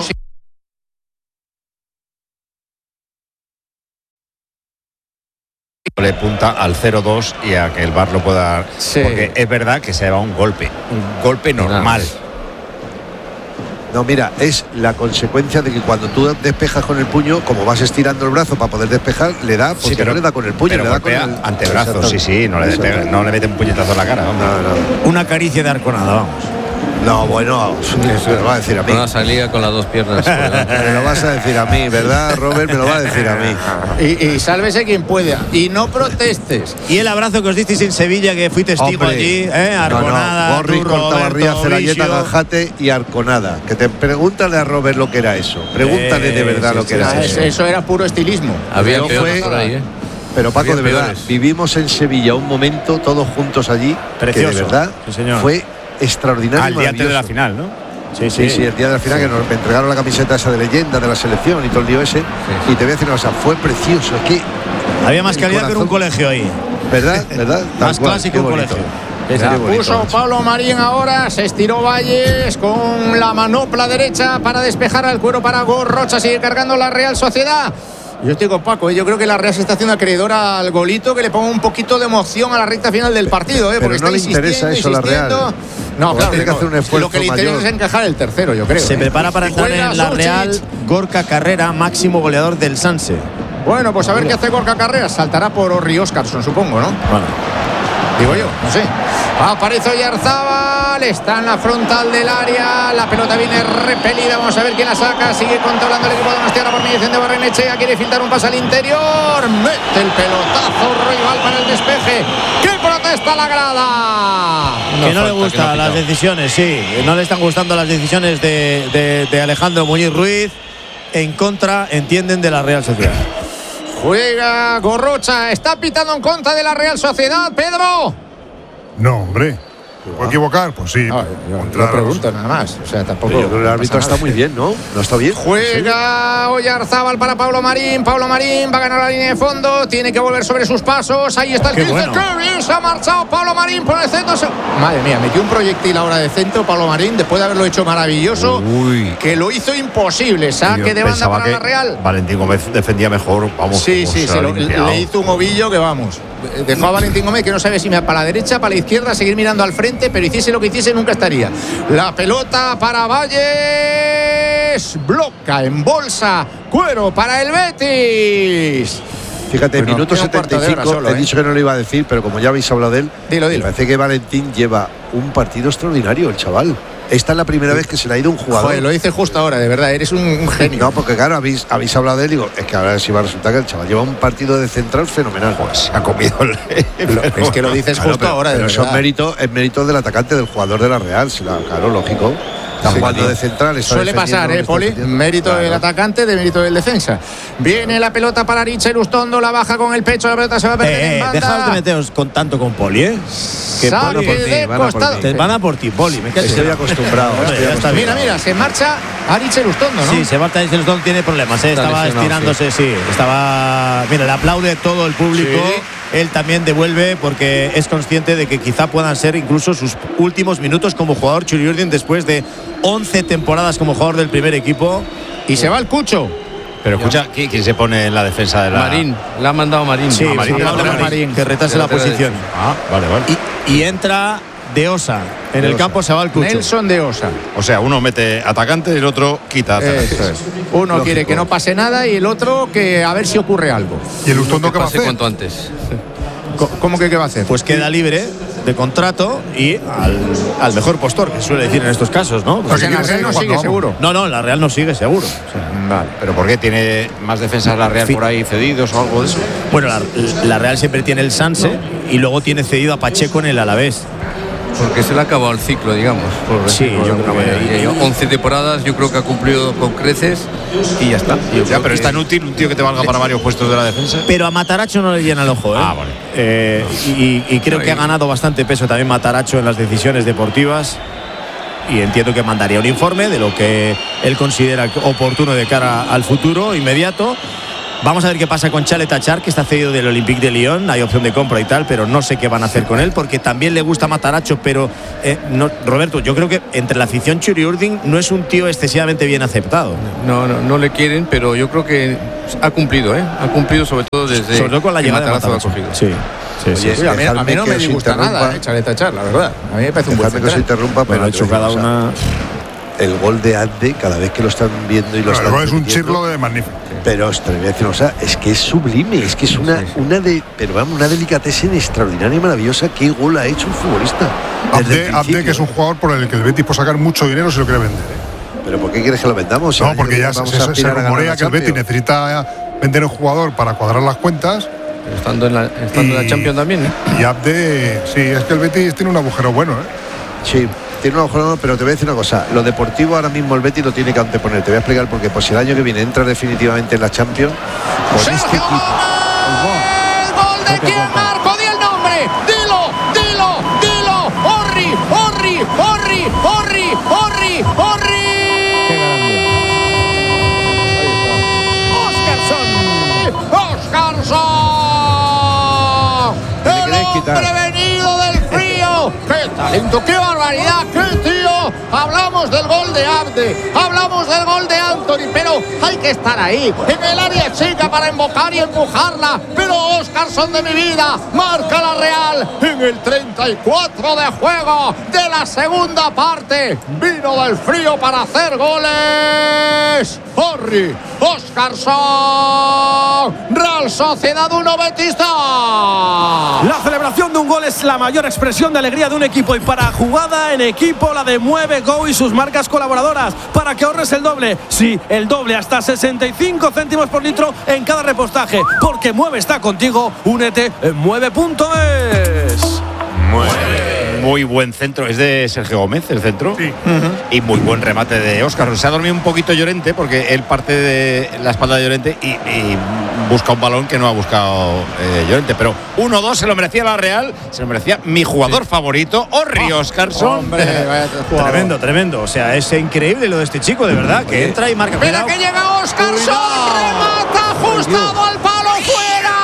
le punta al 0-2 y a que el VAR lo pueda... Sí. Porque es verdad que se va un golpe normal. No, mira, es la consecuencia de que cuando tú despejas con el puño, como vas estirando el brazo para poder despejar, le da, porque pero no le da con el puño, pero le da con golpea el antebrazo, sí, no le mete un puñetazo en la cara. Hombre. una caricia de arconada, vamos. No, bueno, me lo va a decir a mí. Una salida con las dos piernas. Me lo vas a decir a mí, ¿verdad, Robert? Me lo va a decir a mí. Y sálvese quien pueda. Y no protestes. Y el abrazo que os disteis en Sevilla, que fui testigo Hombre, allí, Arconada, Borri, tú, Cortabarría, Roberto, Celayeta, Vicio. Gajate y Arconada. Que te pregúntale a Robert lo que era eso. Pregúntale de verdad sí, lo que sí, era sí, eso. Eso era puro estilismo. Había Pero peores fue- por ahí, ¿eh? Pero Paco, Había de verdad, peores. vivimos en Sevilla un momento todos juntos allí Precioso. que de verdad Sí, señor. fue extraordinario. Al y día antes de la maravilloso. final, ¿no? Sí, el día de la final que me entregaron la camiseta esa de leyenda de la selección y todo el lío ese. Y te voy a decir una cosa, fue precioso. Es que, Había más el calidad que en un corazón- colegio ahí. ¿verdad? Tal Más cual, clásico qué un bonito. colegio. La Qué bonito, puso macho. Pablo Marín ahora, se estiró Valles con la manopla derecha para despejar al cuero para Gorrocha, sigue cargando la Real Sociedad. Yo estoy con Paco, yo creo que la Real se está haciendo acreedora al golito que le ponga un poquito de emoción a la recta final del partido, Pero porque no está le interesa eso a la Real. No, Porque claro, tiene que hacer un esfuerzo lo que le interesa mayor. es encajar el tercero, yo creo. Se prepara para Y entrar juega en la Surcic. Real Gorka Carrera, máximo goleador del Sanse. Bueno, pues a ver qué hace Gorka Carreras, saltará por Orri Óscarsson, supongo, ¿no? Bueno, Digo yo, no sé. Aparece Oyarzabal, está en la frontal del área, la pelota viene repelida, vamos a ver quién la saca, sigue controlando el equipo de Donostiarra por mediación de Barrenechea, quiere filtrar un pase al interior, mete el pelotazo rival para el despeje. ¡Qué protesta la grada! que no le falta, que no gustan ha las pitado. decisiones, sí. No le están gustando las decisiones de Alejandro Muñiz Ruiz. En contra, entienden, de la Real Sociedad. Juega Gorrocha, está pitando en contra de la Real Sociedad, Pedro. no, hombre. ¿Puedo equivocar? Pues sí. Yo pregunto nada más, o sea, tampoco. Yo creo que el árbitro pasa nada. está muy bien, ¿no? ¿No está bien? Juega Oyarzábal para Pablo Marín. Pablo Marín va a ganar la línea de fondo. Tiene que volver sobre sus pasos. Ahí está el Qué 15. bueno. ¡Qué bien se ha marchado Pablo Marín por el centro! Madre mía, metió un proyectil ahora de centro Pablo Marín después de haberlo hecho maravilloso. Uy. Que lo hizo imposible. Saque Yo de banda pensaba para que la Real. Valentín Gómez defendía mejor. Vamos, Sí, cómo sí, se ha limpiado. le hizo un ovillo que vamos. Dejó a Valentín Gómez que no sabe si me para la derecha, para la izquierda, seguir mirando al frente, pero hiciese lo que hiciese nunca estaría. La pelota para Valles. Bloca en bolsa. Cuero para el Betis. Fíjate, Bueno, minuto queda un cuarto de hora 75, solo, he dicho que no lo iba a decir, pero como ya habéis hablado de él, Dilo. me parece que Valentín lleva un partido extraordinario, el chaval. Esta es la primera vez que se le ha ido un jugador. Joder, lo dices justo ahora, de verdad, eres un genio. No, porque claro, habéis hablado de él, digo, es que ahora sí va a resultar que el chaval lleva un partido de central fenomenal. Pues se ha comido el... Es que lo dices Claro, justo ahora, de pero eso es verdad. mérito del atacante, del jugador de la Real, claro, lógico. Está jugando de central. Está Suele defendiendo, pasar, está Poli. defendiendo. Mérito Claro. del atacante, de mérito del defensa. Viene la pelota para Richard Ustondo, la baja con el pecho, la pelota se va a perder en banda. Dejaos de meteros con tanto con Poli, ¿eh? Que Saque Poli, por mí, de van a por costado. mí. te van a por ti, Poli. Me cacho. Estoy acostumbrado. Bueno, estoy ya está bien. Mira, se marcha a Richard Ustondo, ¿no? Sí, Sebastián Selstón tiene problemas, ¿eh? Está Estaba lesionado, estirándose, sí. Estaba. Mira, le aplaude todo el público. Sí. Él también devuelve porque es consciente de que quizá puedan ser incluso sus últimos minutos como jugador Churiurdin después de 11 temporadas como jugador del primer equipo. Y se va el Cucho. Pero escucha, ¿quién se pone en la defensa de la...? Marín, le ha mandado Marín. Sí, Marín, sí, lateral. Marín, que retase la Lateral posición. Ah, vale. Y entra De Osa. En el campo se va el Cucho. Nelson de Osa. O sea, uno mete atacante y el otro quita atacantes. Eso es. Uno quiere que no pase nada y el otro que a ver si ocurre algo. ¿Y el Ustondo Que qué va a pase hacer? cuanto antes. ¿Cómo que qué va a hacer? Pues queda libre. de contrato y al mejor postor, que suele decir en estos casos, ¿no? Pues en la Real no sigue seguro. No, la Real no sigue seguro. Vale, pero ¿por qué tiene más defensas la Real por ahí cedidos o algo de eso? Bueno, la Real siempre tiene el Sanse y luego tiene cedido a Pacheco en el Alavés. Porque se le ha acabado el ciclo, digamos. Sí, yo creo que 11 temporadas, yo creo que ha cumplido con creces y ya está. Pero es tan útil un tío que te valga para varios puestos de la defensa. Pero a Mataracho no le llena el ojo, ¿eh? Vale. Y creo que ha ganado bastante peso también Mataracho en las decisiones deportivas. Y entiendo que mandaría un informe de lo que él considera oportuno de cara al futuro inmediato. Vamos a ver qué pasa con Chalet Achar, que está cedido del Olympique de Lyon. Hay opción de compra y tal, pero no sé qué van a hacer con él, porque también le gusta Mataracho, pero no, Roberto, yo creo que entre la afición Churiurdin no es un tío excesivamente bien aceptado. No le quieren, pero yo creo que ha cumplido, ¿eh? Ha cumplido sobre todo con la llegada de Mataracho. Sí. Sí, a mí no me disgusta nada, Chalet Achar, la verdad. A mí me parece un buen que se interrumpa, pero ha hecho cada una. El gol de Abde, cada vez que lo están viendo y lo están. El gol es un chirlo de magnífico. Pero te voy a decir, o sea, es que es sublime, es que es una delicatessen extraordinaria y maravillosa. ¿Qué gol ha hecho un futbolista? Abde, que es un jugador por el que el Betis puede sacar mucho dinero si lo quiere vender. ¿Pero por qué quieres que lo vendamos? No, porque ya se rumorea que el Betis necesita vender un jugador para cuadrar las cuentas. Pero estando en la Champions también, ¿eh? Y Abde, sí, es que el Betis tiene un agujero bueno, ¿eh? Sí. Tiene un agujero, pero te voy a decir una cosa. Lo deportivo ahora mismo el Betis lo tiene que anteponer. Te voy a explicar por qué. Pues si el año que viene entra definitivamente en la Champions, con este equipo. ¡El gol de quién, Marco! ¡Di el nombre! ¡Dilo! ¡Orri! ¡Óscarson! ¡El hombre venido del frío! ¡Qué talento! ¡Qué barbaridad! ¡Qué tío! Hablamos del gol de Abde, hablamos del gol de Anthony, pero hay que estar ahí, en el área chica para invocar y empujarla. Pero Óscarson de mi vida marca la Real en el 34 de juego de la segunda parte. Vino del frío para hacer goles. Orri, Óscarson, Real Sociedad 1, Betis 2. La celebración de un gol es la mayor expresión de alegría de un equipo, y para jugada en equipo la de Mueve Go y sus marcas colaboradoras, para que ahorres el doble. Sí, el doble, hasta 65 céntimos por litro en cada repostaje, porque Mueve está contigo. Únete en mueve.es. Muy buen centro, es de Sergio Gómez el centro. Sí. Y muy buen remate de Óscar. Se ha dormido un poquito Llorente porque él parte de la espalda de Llorente y busca un balón que no ha buscado Llorente. Pero 1-2 se lo merecía la Real, se lo merecía mi jugador favorito, Orri Óscarson. Tremendo. O sea, es increíble lo de este chico, de verdad, que entra y marca. Mira que llega Óscarson, remata ajustado al palo, fuera.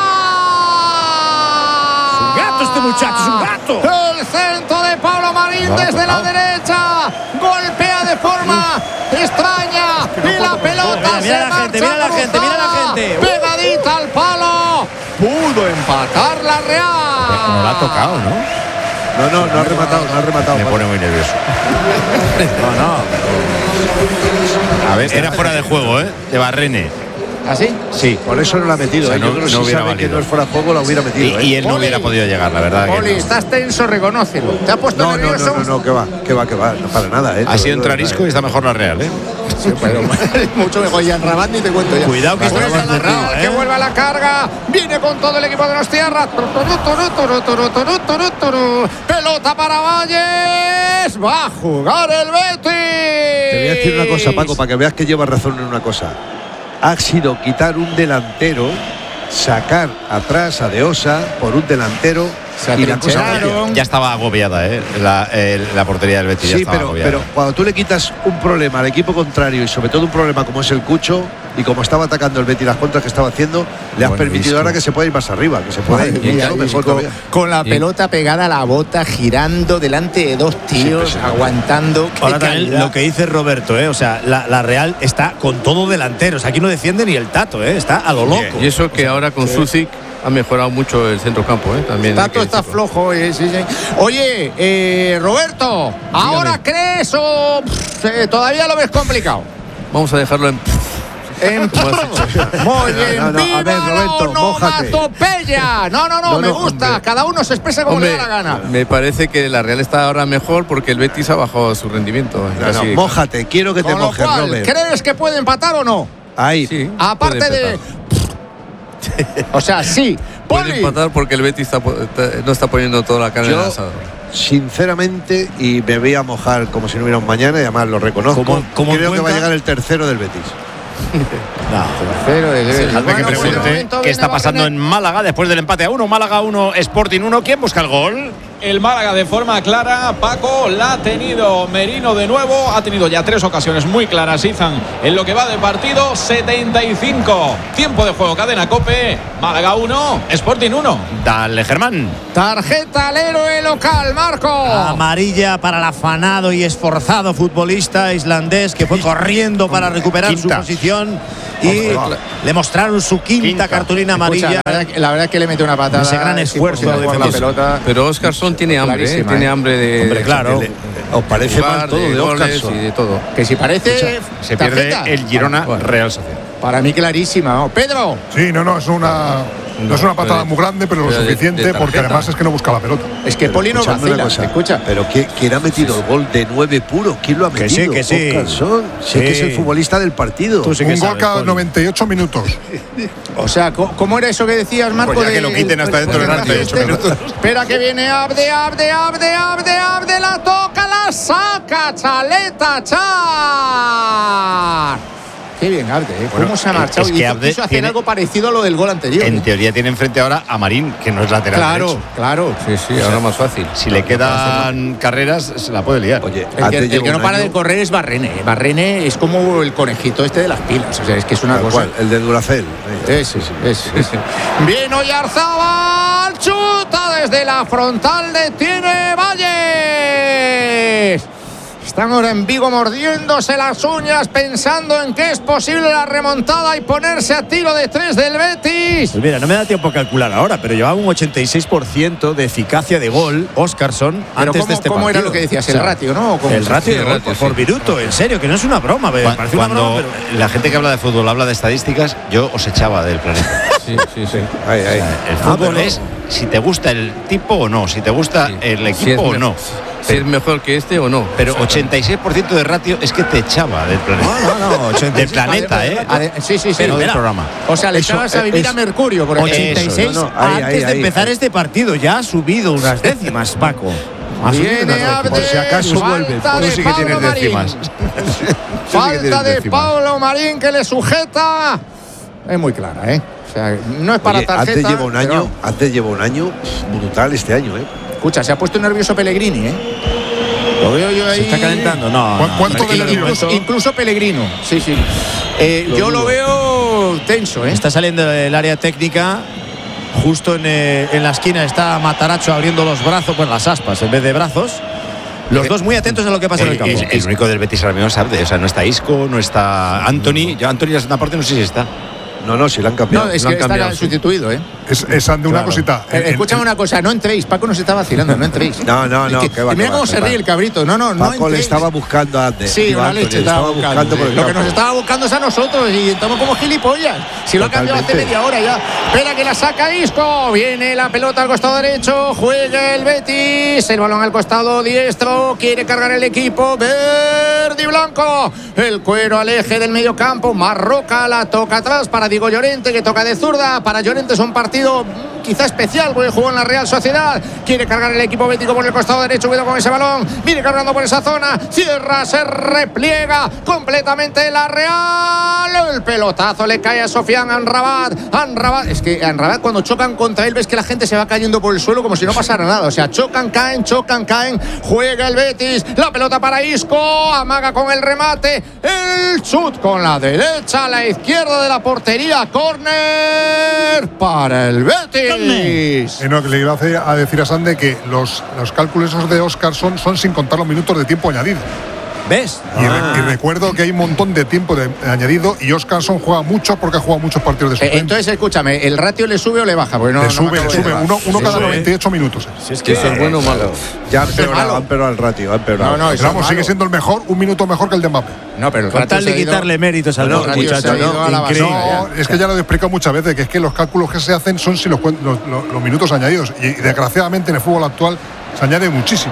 Es un gato este muchacho, es un gato. El centro de Pablo Marín desde la derecha, golpea de forma extraña y la pelota mira la gente. Pegadita al palo, pudo empatar la Real. No la ha tocado, ¿no? No ha rematado. Me pone muy nervioso. A ver, era fuera de juego, ¿eh? De Barrene. ¿Así? Sí. Por eso no la ha metido. O sea, Yo creo que si sabe que no es fuera de juego, la hubiera metido. Y él no hubiera podido llegar, la verdad. Poli, estás tenso, reconócelo. ¿Te ha puesto nervioso? No, que va, no para nada. Ha sido entrar Isco y está mejor la Real, ¿eh? Sí, pero mucho mejor. Y en Rabat ni te cuento ya. Cuidado que está cerrado, Que vuelve a la carga, viene con todo el equipo de los tierras. Pelota para Valles, va a jugar el Betis. Te voy a decir una cosa, Paco, para que veas que llevas razón en una cosa. Ha sido quitar un delantero, sacar atrás a De Osa por un delantero. Y la cosa ya estaba agobiada, la portería del Betis. Sí, ya estaba pero cuando tú le quitas un problema al equipo contrario, y sobre todo un problema como es el Cucho, y como estaba atacando el Betis, las contras que estaba haciendo, le has permitido ahora que se pueda ir más arriba, que se pueda ir mejor todavía. Con la pelota pegada a la bota, girando delante de dos tíos, aguantando. Ahora también lo que dice Roberto, o sea, la Real está con todo delanteros. Aquí no defiende ni el Tato, está a lo loco. Y eso que ahora con Sucic ha mejorado mucho el centrocampo, también. Tato está flojo, sí. Oye, Roberto, ¿ahora crees o todavía lo ves complicado? Vamos a dejarlo en... Muy bien, a ver, Roberto, mójate. onomatopeya. No, me gusta. hombre. Cada uno se expresa como le da la gana. Me parece que la Real está ahora mejor porque el Betis ha bajado su rendimiento. No, mójate, quiero que te Con lo mojes, cual, Robert. ¿crees que puede empatar o no? Ahí. Sí, Aparte puede de. empatar. O sea, sí. Puede Poli. empatar porque el Betis no está poniendo toda la carne en el Yo, asador. sinceramente, y me voy a mojar como si no hubiera un mañana, y además lo reconozco, ¿Cómo creo que va a cuenta? llegar el tercero del Betis. Tercero del Betis. Dejadme que Bueno, por el pregunte momento qué está viene pasando Barrené. en Málaga después del empate a 1. Málaga 1, Sporting 1. ¿Quién busca el gol? El Málaga de forma clara, Paco, la ha tenido Merino de nuevo, ha tenido ya 3 ocasiones muy claras, Izan, en lo que va de partido. 75, tiempo de juego, cadena COPE, Málaga 1, Sporting 1. Dale, Germán. Tarjeta al héroe local, Marco. Amarilla para el afanado y esforzado futbolista islandés que fue corriendo para recuperar su Quinta. posición y le mostraron su quinta cartulina amarilla. Escucha, la verdad es que le mete una patada. Ese gran es esfuerzo imposible jugar la defensivo. pelota. Pero Óscarson tiene hambre, Clarísima, tiene hambre de. Hombre, claro. ¿Os parece jugar, mal todo de goles Óscarson? y de todo. Que si parece. Se pierde tarjeta. el Girona Real Sociedad. Para mí clarísima. ¿No? Pedro. Sí, no es una patada muy grande, pero lo pero de suficiente tarjeta. porque además es que no busca la pelota. Es que Poli no Escuchadme una vacila. cosa, Escucha. Pero ¿quién ha metido el gol de 9 puro? ¿Quién lo ha Que sí, metido? que sí. Óscarson. Sí. Que es el futbolista del partido. Tú sí que Un gol sabes, cada Poli. 98 minutos. O sea, ¿cómo era eso que decías, Marco? Pues ya que lo quiten hasta dentro de 98 minutos. Espera que viene Abde, la toca, la saca, Chaleta, Char. Qué bien, Abde, ¿eh? ¿Cómo Bueno, se ha marchado? es que Y hizo- Abde quiso hacer tiene- algo parecido a lo del gol anterior. En teoría tiene enfrente ahora a Marín, que no es lateral derecho. Claro. Sí, ahora más fácil. Si le quedan carreras, se la puede liar. Oye, El que no para de correr es Barrene. Barrene es como el conejito este de las pilas. O sea, es que es una cosa. El de Duracell. Ese. Bien, Oyarzábal, chuta desde la frontal, detiene Valles. Están ahora en Vigo mordiéndose las uñas, pensando en que es posible la remontada y ponerse a tiro de 3 del Betis. Pues mira, no me da tiempo a calcular ahora, pero llevaba un 86% de eficacia de gol Óscarson Pero antes de este ¿cómo partido. era lo que decías? O sea, ¿El ratio, no? ¿O cómo el se- ratio sí, de el gol ratio, por sí. minuto, en serio, que no es una broma. Me parece una broma, Cuando pero la gente que habla de fútbol habla de estadísticas, yo os echaba del planeta. Sí. El fútbol es si te gusta el tipo o no, si te gusta el equipo o no. Si es mejor que este o no. Pero 86% de ratio es que te echaba del planeta. no, 86. Del planeta, Sí. Pero del mira, programa. O sea, le echabas a vivir a Mercurio, por ejemplo. 86 Eso, ahí, antes de ahí, empezar ahí. este partido. Ya ha subido unas décimas, Paco. Ha subido Viene unas décimas. Abde, Por si acaso vuelve. falta Tú de sí que Pablo tienes Marín. décimas. Falta de Pablo Marín que le sujeta. Es muy clara, ¿eh? O sea, no es para Oye, tarjeta. antes lleva un pero- año brutal este año, ¿eh? Escucha, se ha puesto nervioso Pellegrini, ¿eh? Lo veo yo ahí. ¿Se está calentando? No. ¿Cuánto de nervioso? Incluso Pellegrino. Sí. Yo lo veo tenso, ¿eh? Está saliendo del área técnica. Justo en la esquina está Mataracho abriendo los brazos, pues las aspas en vez de brazos. Los dos muy atentos a lo que pasa en el campo. El único del Betis ahora mismo es Abde. O sea, no está Isco, no está Anthony. Yo Anthony la segunda parte no sé si está. No, si lo han cambiado. No, es Lo que han está cambiado, sí. sustituido, ¿eh? Es ante una cosita. Escúchame una cosa, no entréis. Paco nos está vacilando, no entréis. No, Es que va, mira que cómo va, se que va. ríe el cabrito. No Paco le entréis. estaba buscando antes. Sí, una leche estaba buscando. por el Lo que campo. nos estaba buscando es a nosotros y estamos como gilipollas. Si lo ha cambiado hace Totalmente. media hora ya. Espera que la saca Isco. Viene la pelota al costado derecho. Juega el Betis. El balón al costado diestro. Quiere cargar el equipo verde y blanco. El cuero al eje del medio campo. Marroca la toca atrás para Diego Llorente, que toca de zurda. Para Llorente es un partido quizá especial porque jugó en la Real Sociedad. Quiere cargar el equipo bético por el costado derecho. Cuidado con ese balón. Viene cargando por esa zona. Cierra, se repliega completamente la Real. El pelotazo le cae a Sofian Amrabat. Es que Amrabat, cuando chocan contra él, ves que la gente se va cayendo por el suelo como si no pasara nada. O sea, chocan, caen. Juega el Betis. La pelota para Isco. Amaga con el remate. El chut con la derecha a la izquierda de la portería. Córner para el Betis. No, que le iba a decir a Sande que los cálculos esos de Óscarson son sin contar los minutos de tiempo añadido. ¿Ves? Y recuerdo que hay un montón de tiempo de añadido y Óscarson juega mucho porque ha jugado muchos partidos de suplente. Entonces, escúchame, ¿el ratio le sube o le baja? Porque le sube. Uno cada 98 minutos. Si es que eso es bueno o malo. Ya han empeorado el ratio. No, pero vamos, sigue siendo el mejor, un minuto mejor que el de Mbappé. No, pero el Con tal de quitarle méritos al muchacho. No, es que ya lo he explicado muchas veces, que es que los cálculos que se hacen son si los minutos añadidos. Y desgraciadamente en el fútbol actual se añade muchísimo.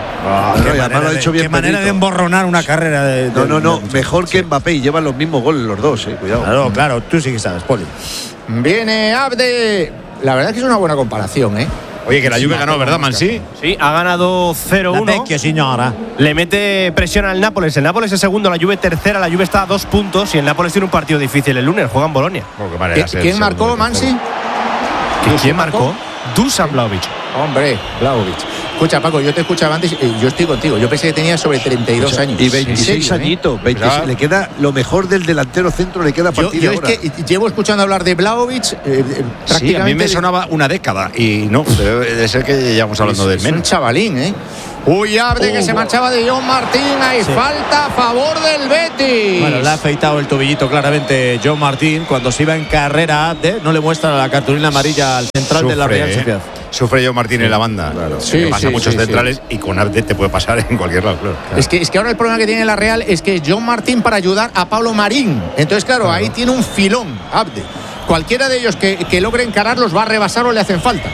Qué manera de emborronar una carrera de. No, mejor que Mbappé y llevan los mismos goles los dos, cuidado. Claro, tú sí que sabes, Poli. Viene Abde. La verdad es que es una buena comparación, ¿eh? Oye, que la Juve ganó, ¿verdad, Mansi? Sí, ha ganado 0-1. Señora. Le mete presión al Nápoles. El Nápoles es segundo, la Juve tercera. La Juve está a 2 puntos y el Nápoles tiene un partido difícil el lunes. Juega en Bolonia. ¿Quién marcó, Mansi? ¿Quién marcó? Dusan Vlahovic. Hombre, Vlahovic. Escucha, Paco, yo te escuchaba antes y yo estoy contigo. Yo pensé que tenía sobre 32 años. Y 26 añitos. 26, le queda lo mejor del delantero centro, le queda partido ahora. Es que llevo escuchando hablar de Vlahovic prácticamente. Sí, a mí me sonaba una década y no, debe ser que llevamos hablando del menos. Un chavalín, ¿eh? Uy, Abde que se marchaba de John Martín. Hay falta a favor del Betis. Bueno, le ha afeitado el tobillito claramente John Martín. Cuando se iba en carrera, Abde no le muestra la cartulina amarilla al central de la Real Sociedad. Sufre John Martín en la banda. Claro. Pasa muchos centrales y con Abde te puede pasar en cualquier lado. Claro. Es que ahora el problema que tiene la Real es que John Martín para ayudar a Pablo Marín. Entonces, claro, ahí tiene un filón, Abde. Cualquiera de ellos que logre encararlos va a rebasar o le hacen falta.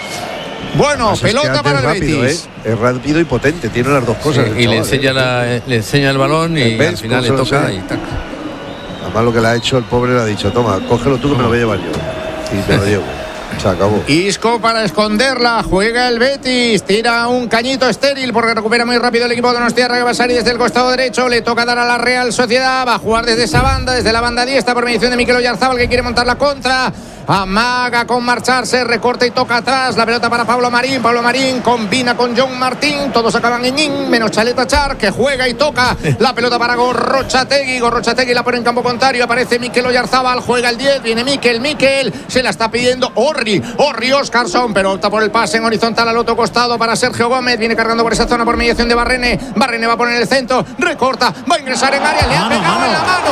Bueno, pelota para el Betis. Es rápido y potente, tiene las dos cosas. Y le enseña el balón y al final le toca y tac. Además lo que le ha hecho el pobre le ha dicho, toma, cógelo tú que me lo voy a llevar yo. Y te lo llevo. Se acabó. Isco para esconderla, juega el Betis, tira un cañito estéril porque recupera muy rápido el equipo de Donostiarra, que va a salir desde el costado derecho, le toca dar a la Real Sociedad, va a jugar desde esa banda, desde la banda diestra por mediación de Mikel Oyarzabal, que quiere montar la contra. Amaga con marcharse, recorta y toca atrás. La pelota para Pablo Marín. Pablo Marín combina con John Martín. Todos acaban en in, menos Chaleta Char, que juega y toca. La pelota para Gorrochategui. Gorrochategui la pone en campo contrario. Aparece Mikel Oyarzabal. Juega el 10. Viene Mikel. Se la está pidiendo Orri Óscarson, pero opta por el pase en horizontal al otro costado para Sergio Gómez. Viene cargando por esa zona por mediación de Barrene. Barrene va a poner el centro. Recorta. Va a ingresar en área. Le ha pegado en la mano.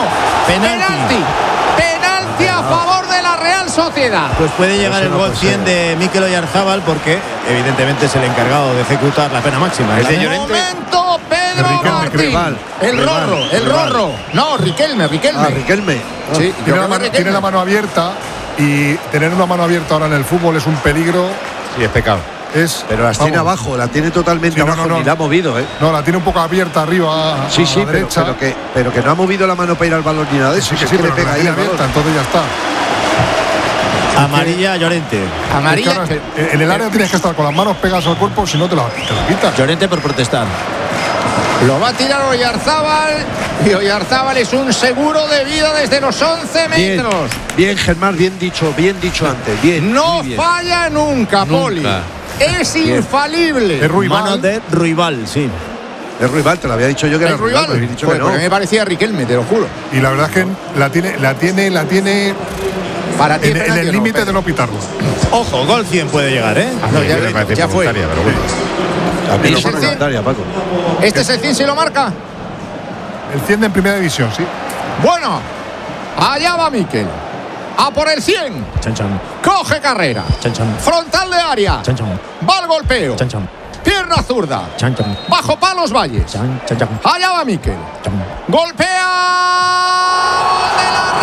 Penalti a favor de la Real Sociedad. Pues puede llegar el gol 100 de Mikel Oyarzabal porque evidentemente es el encargado de ejecutar la pena máxima. Es de Llorente. Momento, Pedro Martín. El Rorro. No, Riquelme. Riquelme. Sí, tiene la mano abierta y tener una mano abierta ahora en el fútbol es un peligro. Sí, es pecado. Pero las tiene abajo, la tiene totalmente abajo, ni la ha movido, ¿eh? No, la tiene un poco abierta arriba a la derecha. Pero que no ha movido la mano para ir al balón ni nada de eso. Sí, pero le pega ahí abierta, entonces ya está. Amarilla a Llorente. Amarilla. En el área tienes que estar con las manos pegadas al cuerpo, si no te la quitas. Llorente por protestar. Lo va a tirar Oyarzabal. Y Oyarzabal es un seguro de vida desde los 11 metros. Bien, Germán, bien dicho antes. Bien. No falla nunca, Poli. Es infalible. Es Ruibal. Mano de Ruibal, sí. Es Ruibal, te lo había dicho yo que era Ruibal. Había dicho que no. Me parecía Riquelme, te lo juro. Y la verdad es que la tiene para ti en el límite de no pitarlo. Ojo, gol 100 puede llegar, ¿eh? Ya fue. Pero bueno. También no fue voluntaria, Paco. ¿Este es el 100 si lo marca? El 100 en primera división, sí. Bueno, allá va Mikel. A por el 100. Coge carrera. Frontal de área. Va al golpeo. Pierna zurda. Bajo palos Valles. Allá va Mikel. Golpea. Gol de la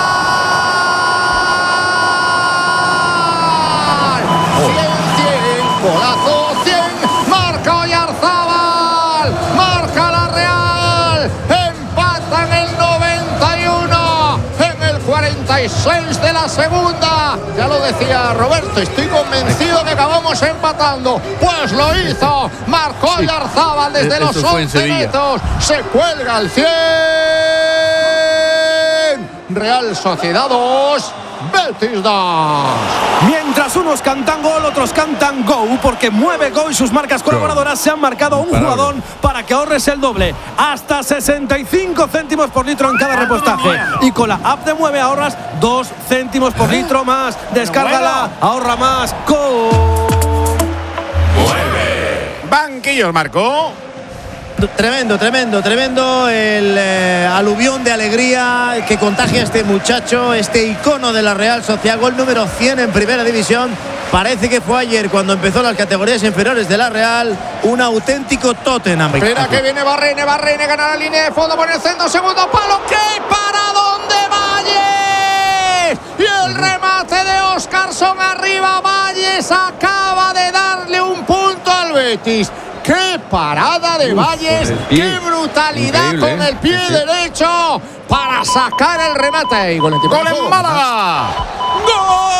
Real. 100. Golazo 100. Marca Oyarzabal. Marca la Real. Empata en el 91. En el 46 de la segunda. Ya lo decía Roberto, estoy convencido que acabamos empatando. Pues lo hizo. Marcó Oyarzabal desde los 11 metros. Se cuelga el 100. Real Sociedad 2, Betis 2. Mientras unos cantan gol, otros cantan go, porque mueve Go y sus marcas colaboradoras se han marcado un jugador para que ahorres el doble. Hasta 65 céntimos por litro en cada repostaje. Y con la app de Mueve ahorras 2 céntimos por litro más. Descárgala, ahorra más. Go. Banquillos marcó Tremendo el aluvión de alegría que contagia este muchacho, este icono de la Real Sociedad. Gol número 100 en primera división. Parece que fue ayer cuando empezó las categorías inferiores de la Real. Un auténtico Tottenham. Espera que viene Barrene, gana la línea de fondo por el centro, segundo palo. ¡Qué paradón de Valles! Y el remate de Óscarson arriba. Valles acaba de darle un punto al Betis. ¡Qué parada de Valles! ¡Qué brutalidad! Increíble, con el pie derecho para sacar el remate! ¡Gol en Málaga! ¡Gol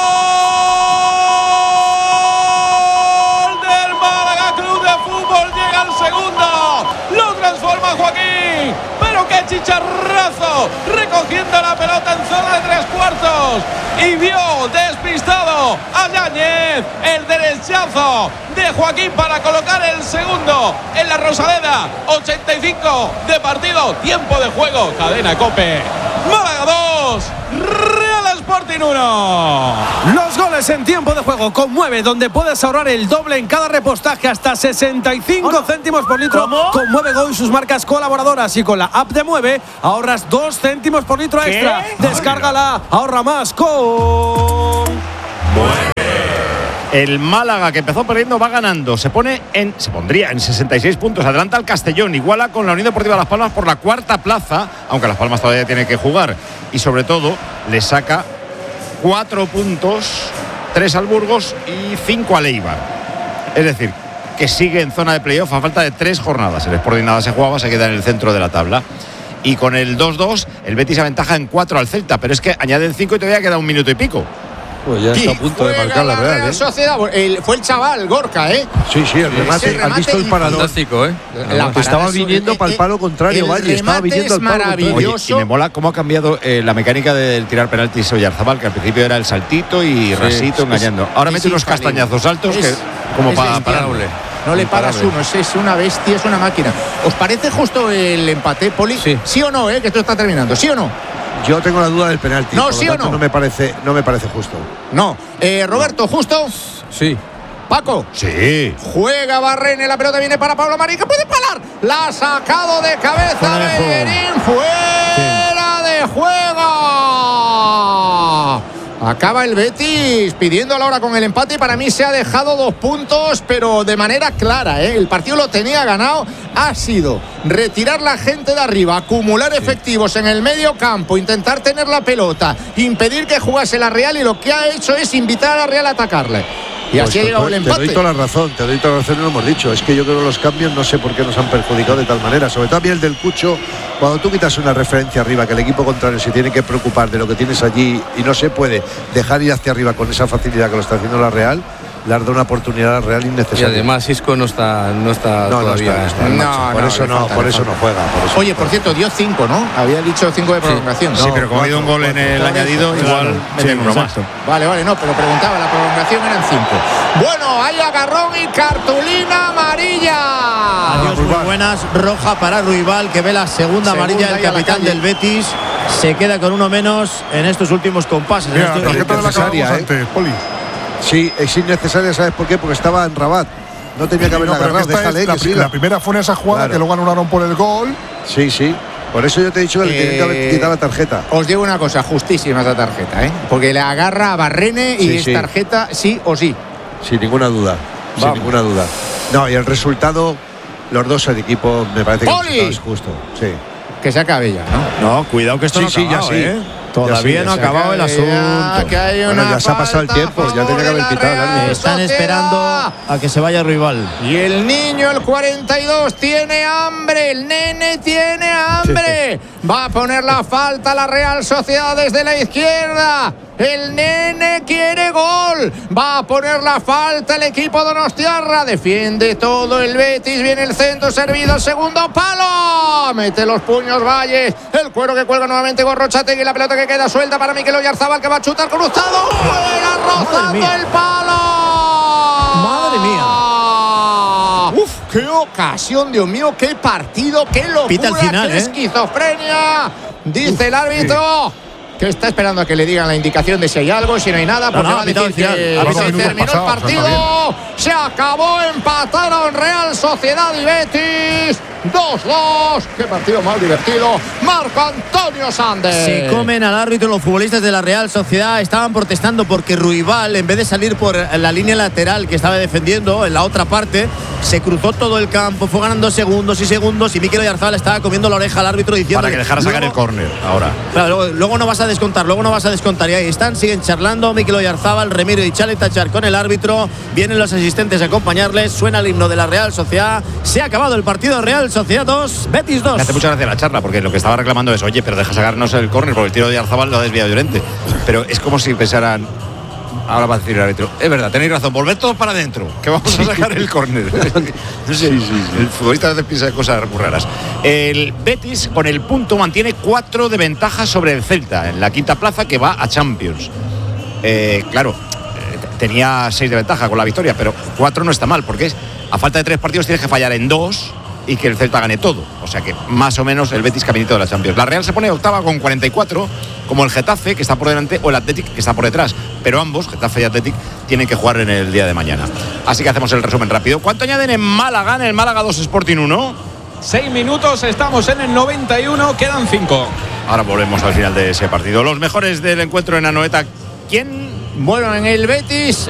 del Málaga Club de Fútbol! Llega el segundo. Lo transforma Joaquín. ¡Pero qué chicharrazo! Recogiendo la pelota en zona de 3/4. Y vio despistado a Yáñez. El derechazo de Joaquín para colocar el segundo en la Rosaleda. 85 de partido, tiempo de juego. Cadena COPE. Málaga 2, Real Sporting 1. Los goles en tiempo de juego Conmueve, donde puedes ahorrar el doble en cada repostaje, hasta 65 céntimos por litro. Conmueve Go y sus marcas colaboradoras, y con la app de Mueve ahorras 2 céntimos por litro extra. Descárgala, ahorra más con Mueve. El Málaga, que empezó perdiendo, va ganando. Se pondría en 66 puntos. Adelanta al Castellón. Iguala con la Unión Deportiva Las Palmas por la 4ª plaza, aunque Las Palmas todavía tiene que jugar. Y sobre todo, le saca 4 puntos, 3 al Burgos y 5 al Eibar. Es decir, que sigue en zona de playoff a falta de 3 jornadas. El Sporting nada se jugaba, se queda en el centro de la tabla. Y con el 2-2, el Betis aventaja en 4 al Celta. Pero es que añaden 5 y todavía queda 1 minuto y pico. Pues ya está a punto de marcar la Real, Sociedad. Fue el chaval Gorka, Sí, el remate. ¿Has visto el parador? Fantástico, Estaba viniendo para el palo contrario, Valle. Estaba viniendo al palo contrario. Oye, y me mola cómo ha cambiado la mecánica del tirar penaltis Oyarzabal, que al principio era el saltito y rasito engañando. Ahora mete unos castañazos altos que como para pararle. No le paras uno, es una bestia, es una máquina. ¿Os parece justo el empate, Poli? ¿Sí o no, que esto está terminando? ¿Sí o no? Yo tengo la duda del penalti. No, ¿sí o no? No me parece justo. No. Roberto, ¿justo? Sí. Paco. Sí. Juega Barrene, la pelota viene para Pablo Marín, que puede parar. La ha sacado de cabeza Bellerín. Fuera de juego. Acaba el Betis pidiendo la hora con el empate y para mí se ha dejado 2 puntos, pero de manera clara. El partido lo tenía ganado. Ha sido retirar la gente de arriba, acumular efectivos en el medio campo, intentar tener la pelota, impedir que jugase la Real, y lo que ha hecho es invitar a la Real a atacarle. Y así ha llegado el empate. Te doy toda la razón, y lo hemos dicho. Es que yo creo que los cambios no sé por qué nos han perjudicado de tal manera. Sobre todo a mí el del Cucho, cuando tú quitas una referencia arriba, que el equipo contrario se tiene que preocupar de lo que tienes allí y no se puede dejar ir hacia arriba con esa facilidad que lo está haciendo la Real, le has dado una oportunidad a la Real innecesaria. Y además Isco no está todavía. Por eso no juega. Oye, por cierto, dio 5, ¿no? Había dicho 5 de prolongación. Sí, pero como ha habido un gol en el añadido, igual meten uno más. Vale, no, pero preguntaba, la prolongación eran 5. Bueno, hay agarrón y cartulina amarilla. Adiós, muy buenas. Roja para Ruibal, que ve la segunda amarilla del capitán del Betis. Se queda con uno menos en estos últimos compases. Mira, la tarjeta de la acabamos antes, Poli. Sí, es innecesaria, ¿sabes por qué? Porque estaba en Rabat. No tenía que haberla agarrado, déjale que siga. La primera fue en esa jugada, que luego anularon por el gol. Sí. Por eso yo te he dicho que le tienen que haber quitado la tarjeta. Os digo una cosa, justísima esa tarjeta, porque le agarra a Barrene y es tarjeta sí o sí. Sin ninguna duda. Sin ninguna duda. No, y el resultado, los dos el equipo, me parece que el resultado es justo. Sí. Que se acabe ya, ¿no? No, cuidado que esto no ha acabado, Todavía no ha acabado el asunto. Ya se ha pasado el tiempo, ya tenía que haber quitado. Están esperando a que se vaya Ruibal. Y el niño, el 42, tiene hambre. El nene tiene hambre. Va a poner la falta a la Real Sociedad desde la izquierda. El nene quiere gol. Va a poner la falta el equipo donostiarra. Defiende todo el Betis. Viene el centro servido. Segundo palo. Mete los puños Valles. El cuero que cuelga nuevamente Gorrochategui. La pelota que queda suelta para Mikel Oyarzabal, que va a chutar cruzado. Fuera, rozando el palo. Madre mía. Uf, qué ocasión, Dios mío. Qué partido. Qué locura. Pita al final, qué esquizofrenia. Dice el árbitro que está esperando a que le digan la indicación de si hay algo, si no hay nada, porque va a decir que terminó el partido. Se acabó, empataron Real Sociedad y Betis. 2-2. Qué partido más divertido. Marco Antonio Sande. Se comen al árbitro los futbolistas de la Real Sociedad. Estaban protestando porque Ruibal, en vez de salir por la línea lateral que estaba defendiendo en la otra parte, se cruzó todo el campo, fue ganando segundos y Mikel Oyarzabal estaba comiendo la oreja al árbitro diciendo para que dejara sacar el córner ahora. Claro, luego no vas a descontar, y ahí están, siguen charlando Mikel Oyarzabal, Remiro y Chale Tachar con el árbitro, vienen los asistentes a acompañarles, suena el himno de la Real Sociedad, se ha acabado el partido. Real Sociedad 2, Betis 2. Me hace mucha gracia la charla, porque lo que estaba reclamando es, oye, pero deja sacarnos el córner, porque el tiro de Oyarzabal lo ha desviado Llorente. Pero es como si pensaran, ahora va a decir el árbitro, es verdad, tenéis razón, volved todos para adentro, que vamos a sacar el córner. No sé, el futbolista a veces piensa de cosas muy raras. El Betis, con el punto, mantiene 4 de ventaja sobre el Celta, en la quinta plaza, que va a Champions. Claro, tenía 6 de ventaja con la victoria, pero 4 no está mal, porque a falta de 3 partidos tienes que fallar en 2 y que el Celta gane todo. O sea que más o menos el Betis caminito de la Champions. La Real se pone octava con 44, como el Getafe, que está por delante, o el Athletic, que está por detrás. Pero ambos, Getafe y Athletic, tienen que jugar en el día de mañana. Así que hacemos el resumen rápido. ¿Cuánto añaden en Málaga? En el Málaga 2, Sporting 1. 6 minutos, estamos en el 91, quedan 5. Ahora volvemos al final de ese partido. Los mejores del encuentro en Anoeta. ¿Quién? Bueno, en el Betis,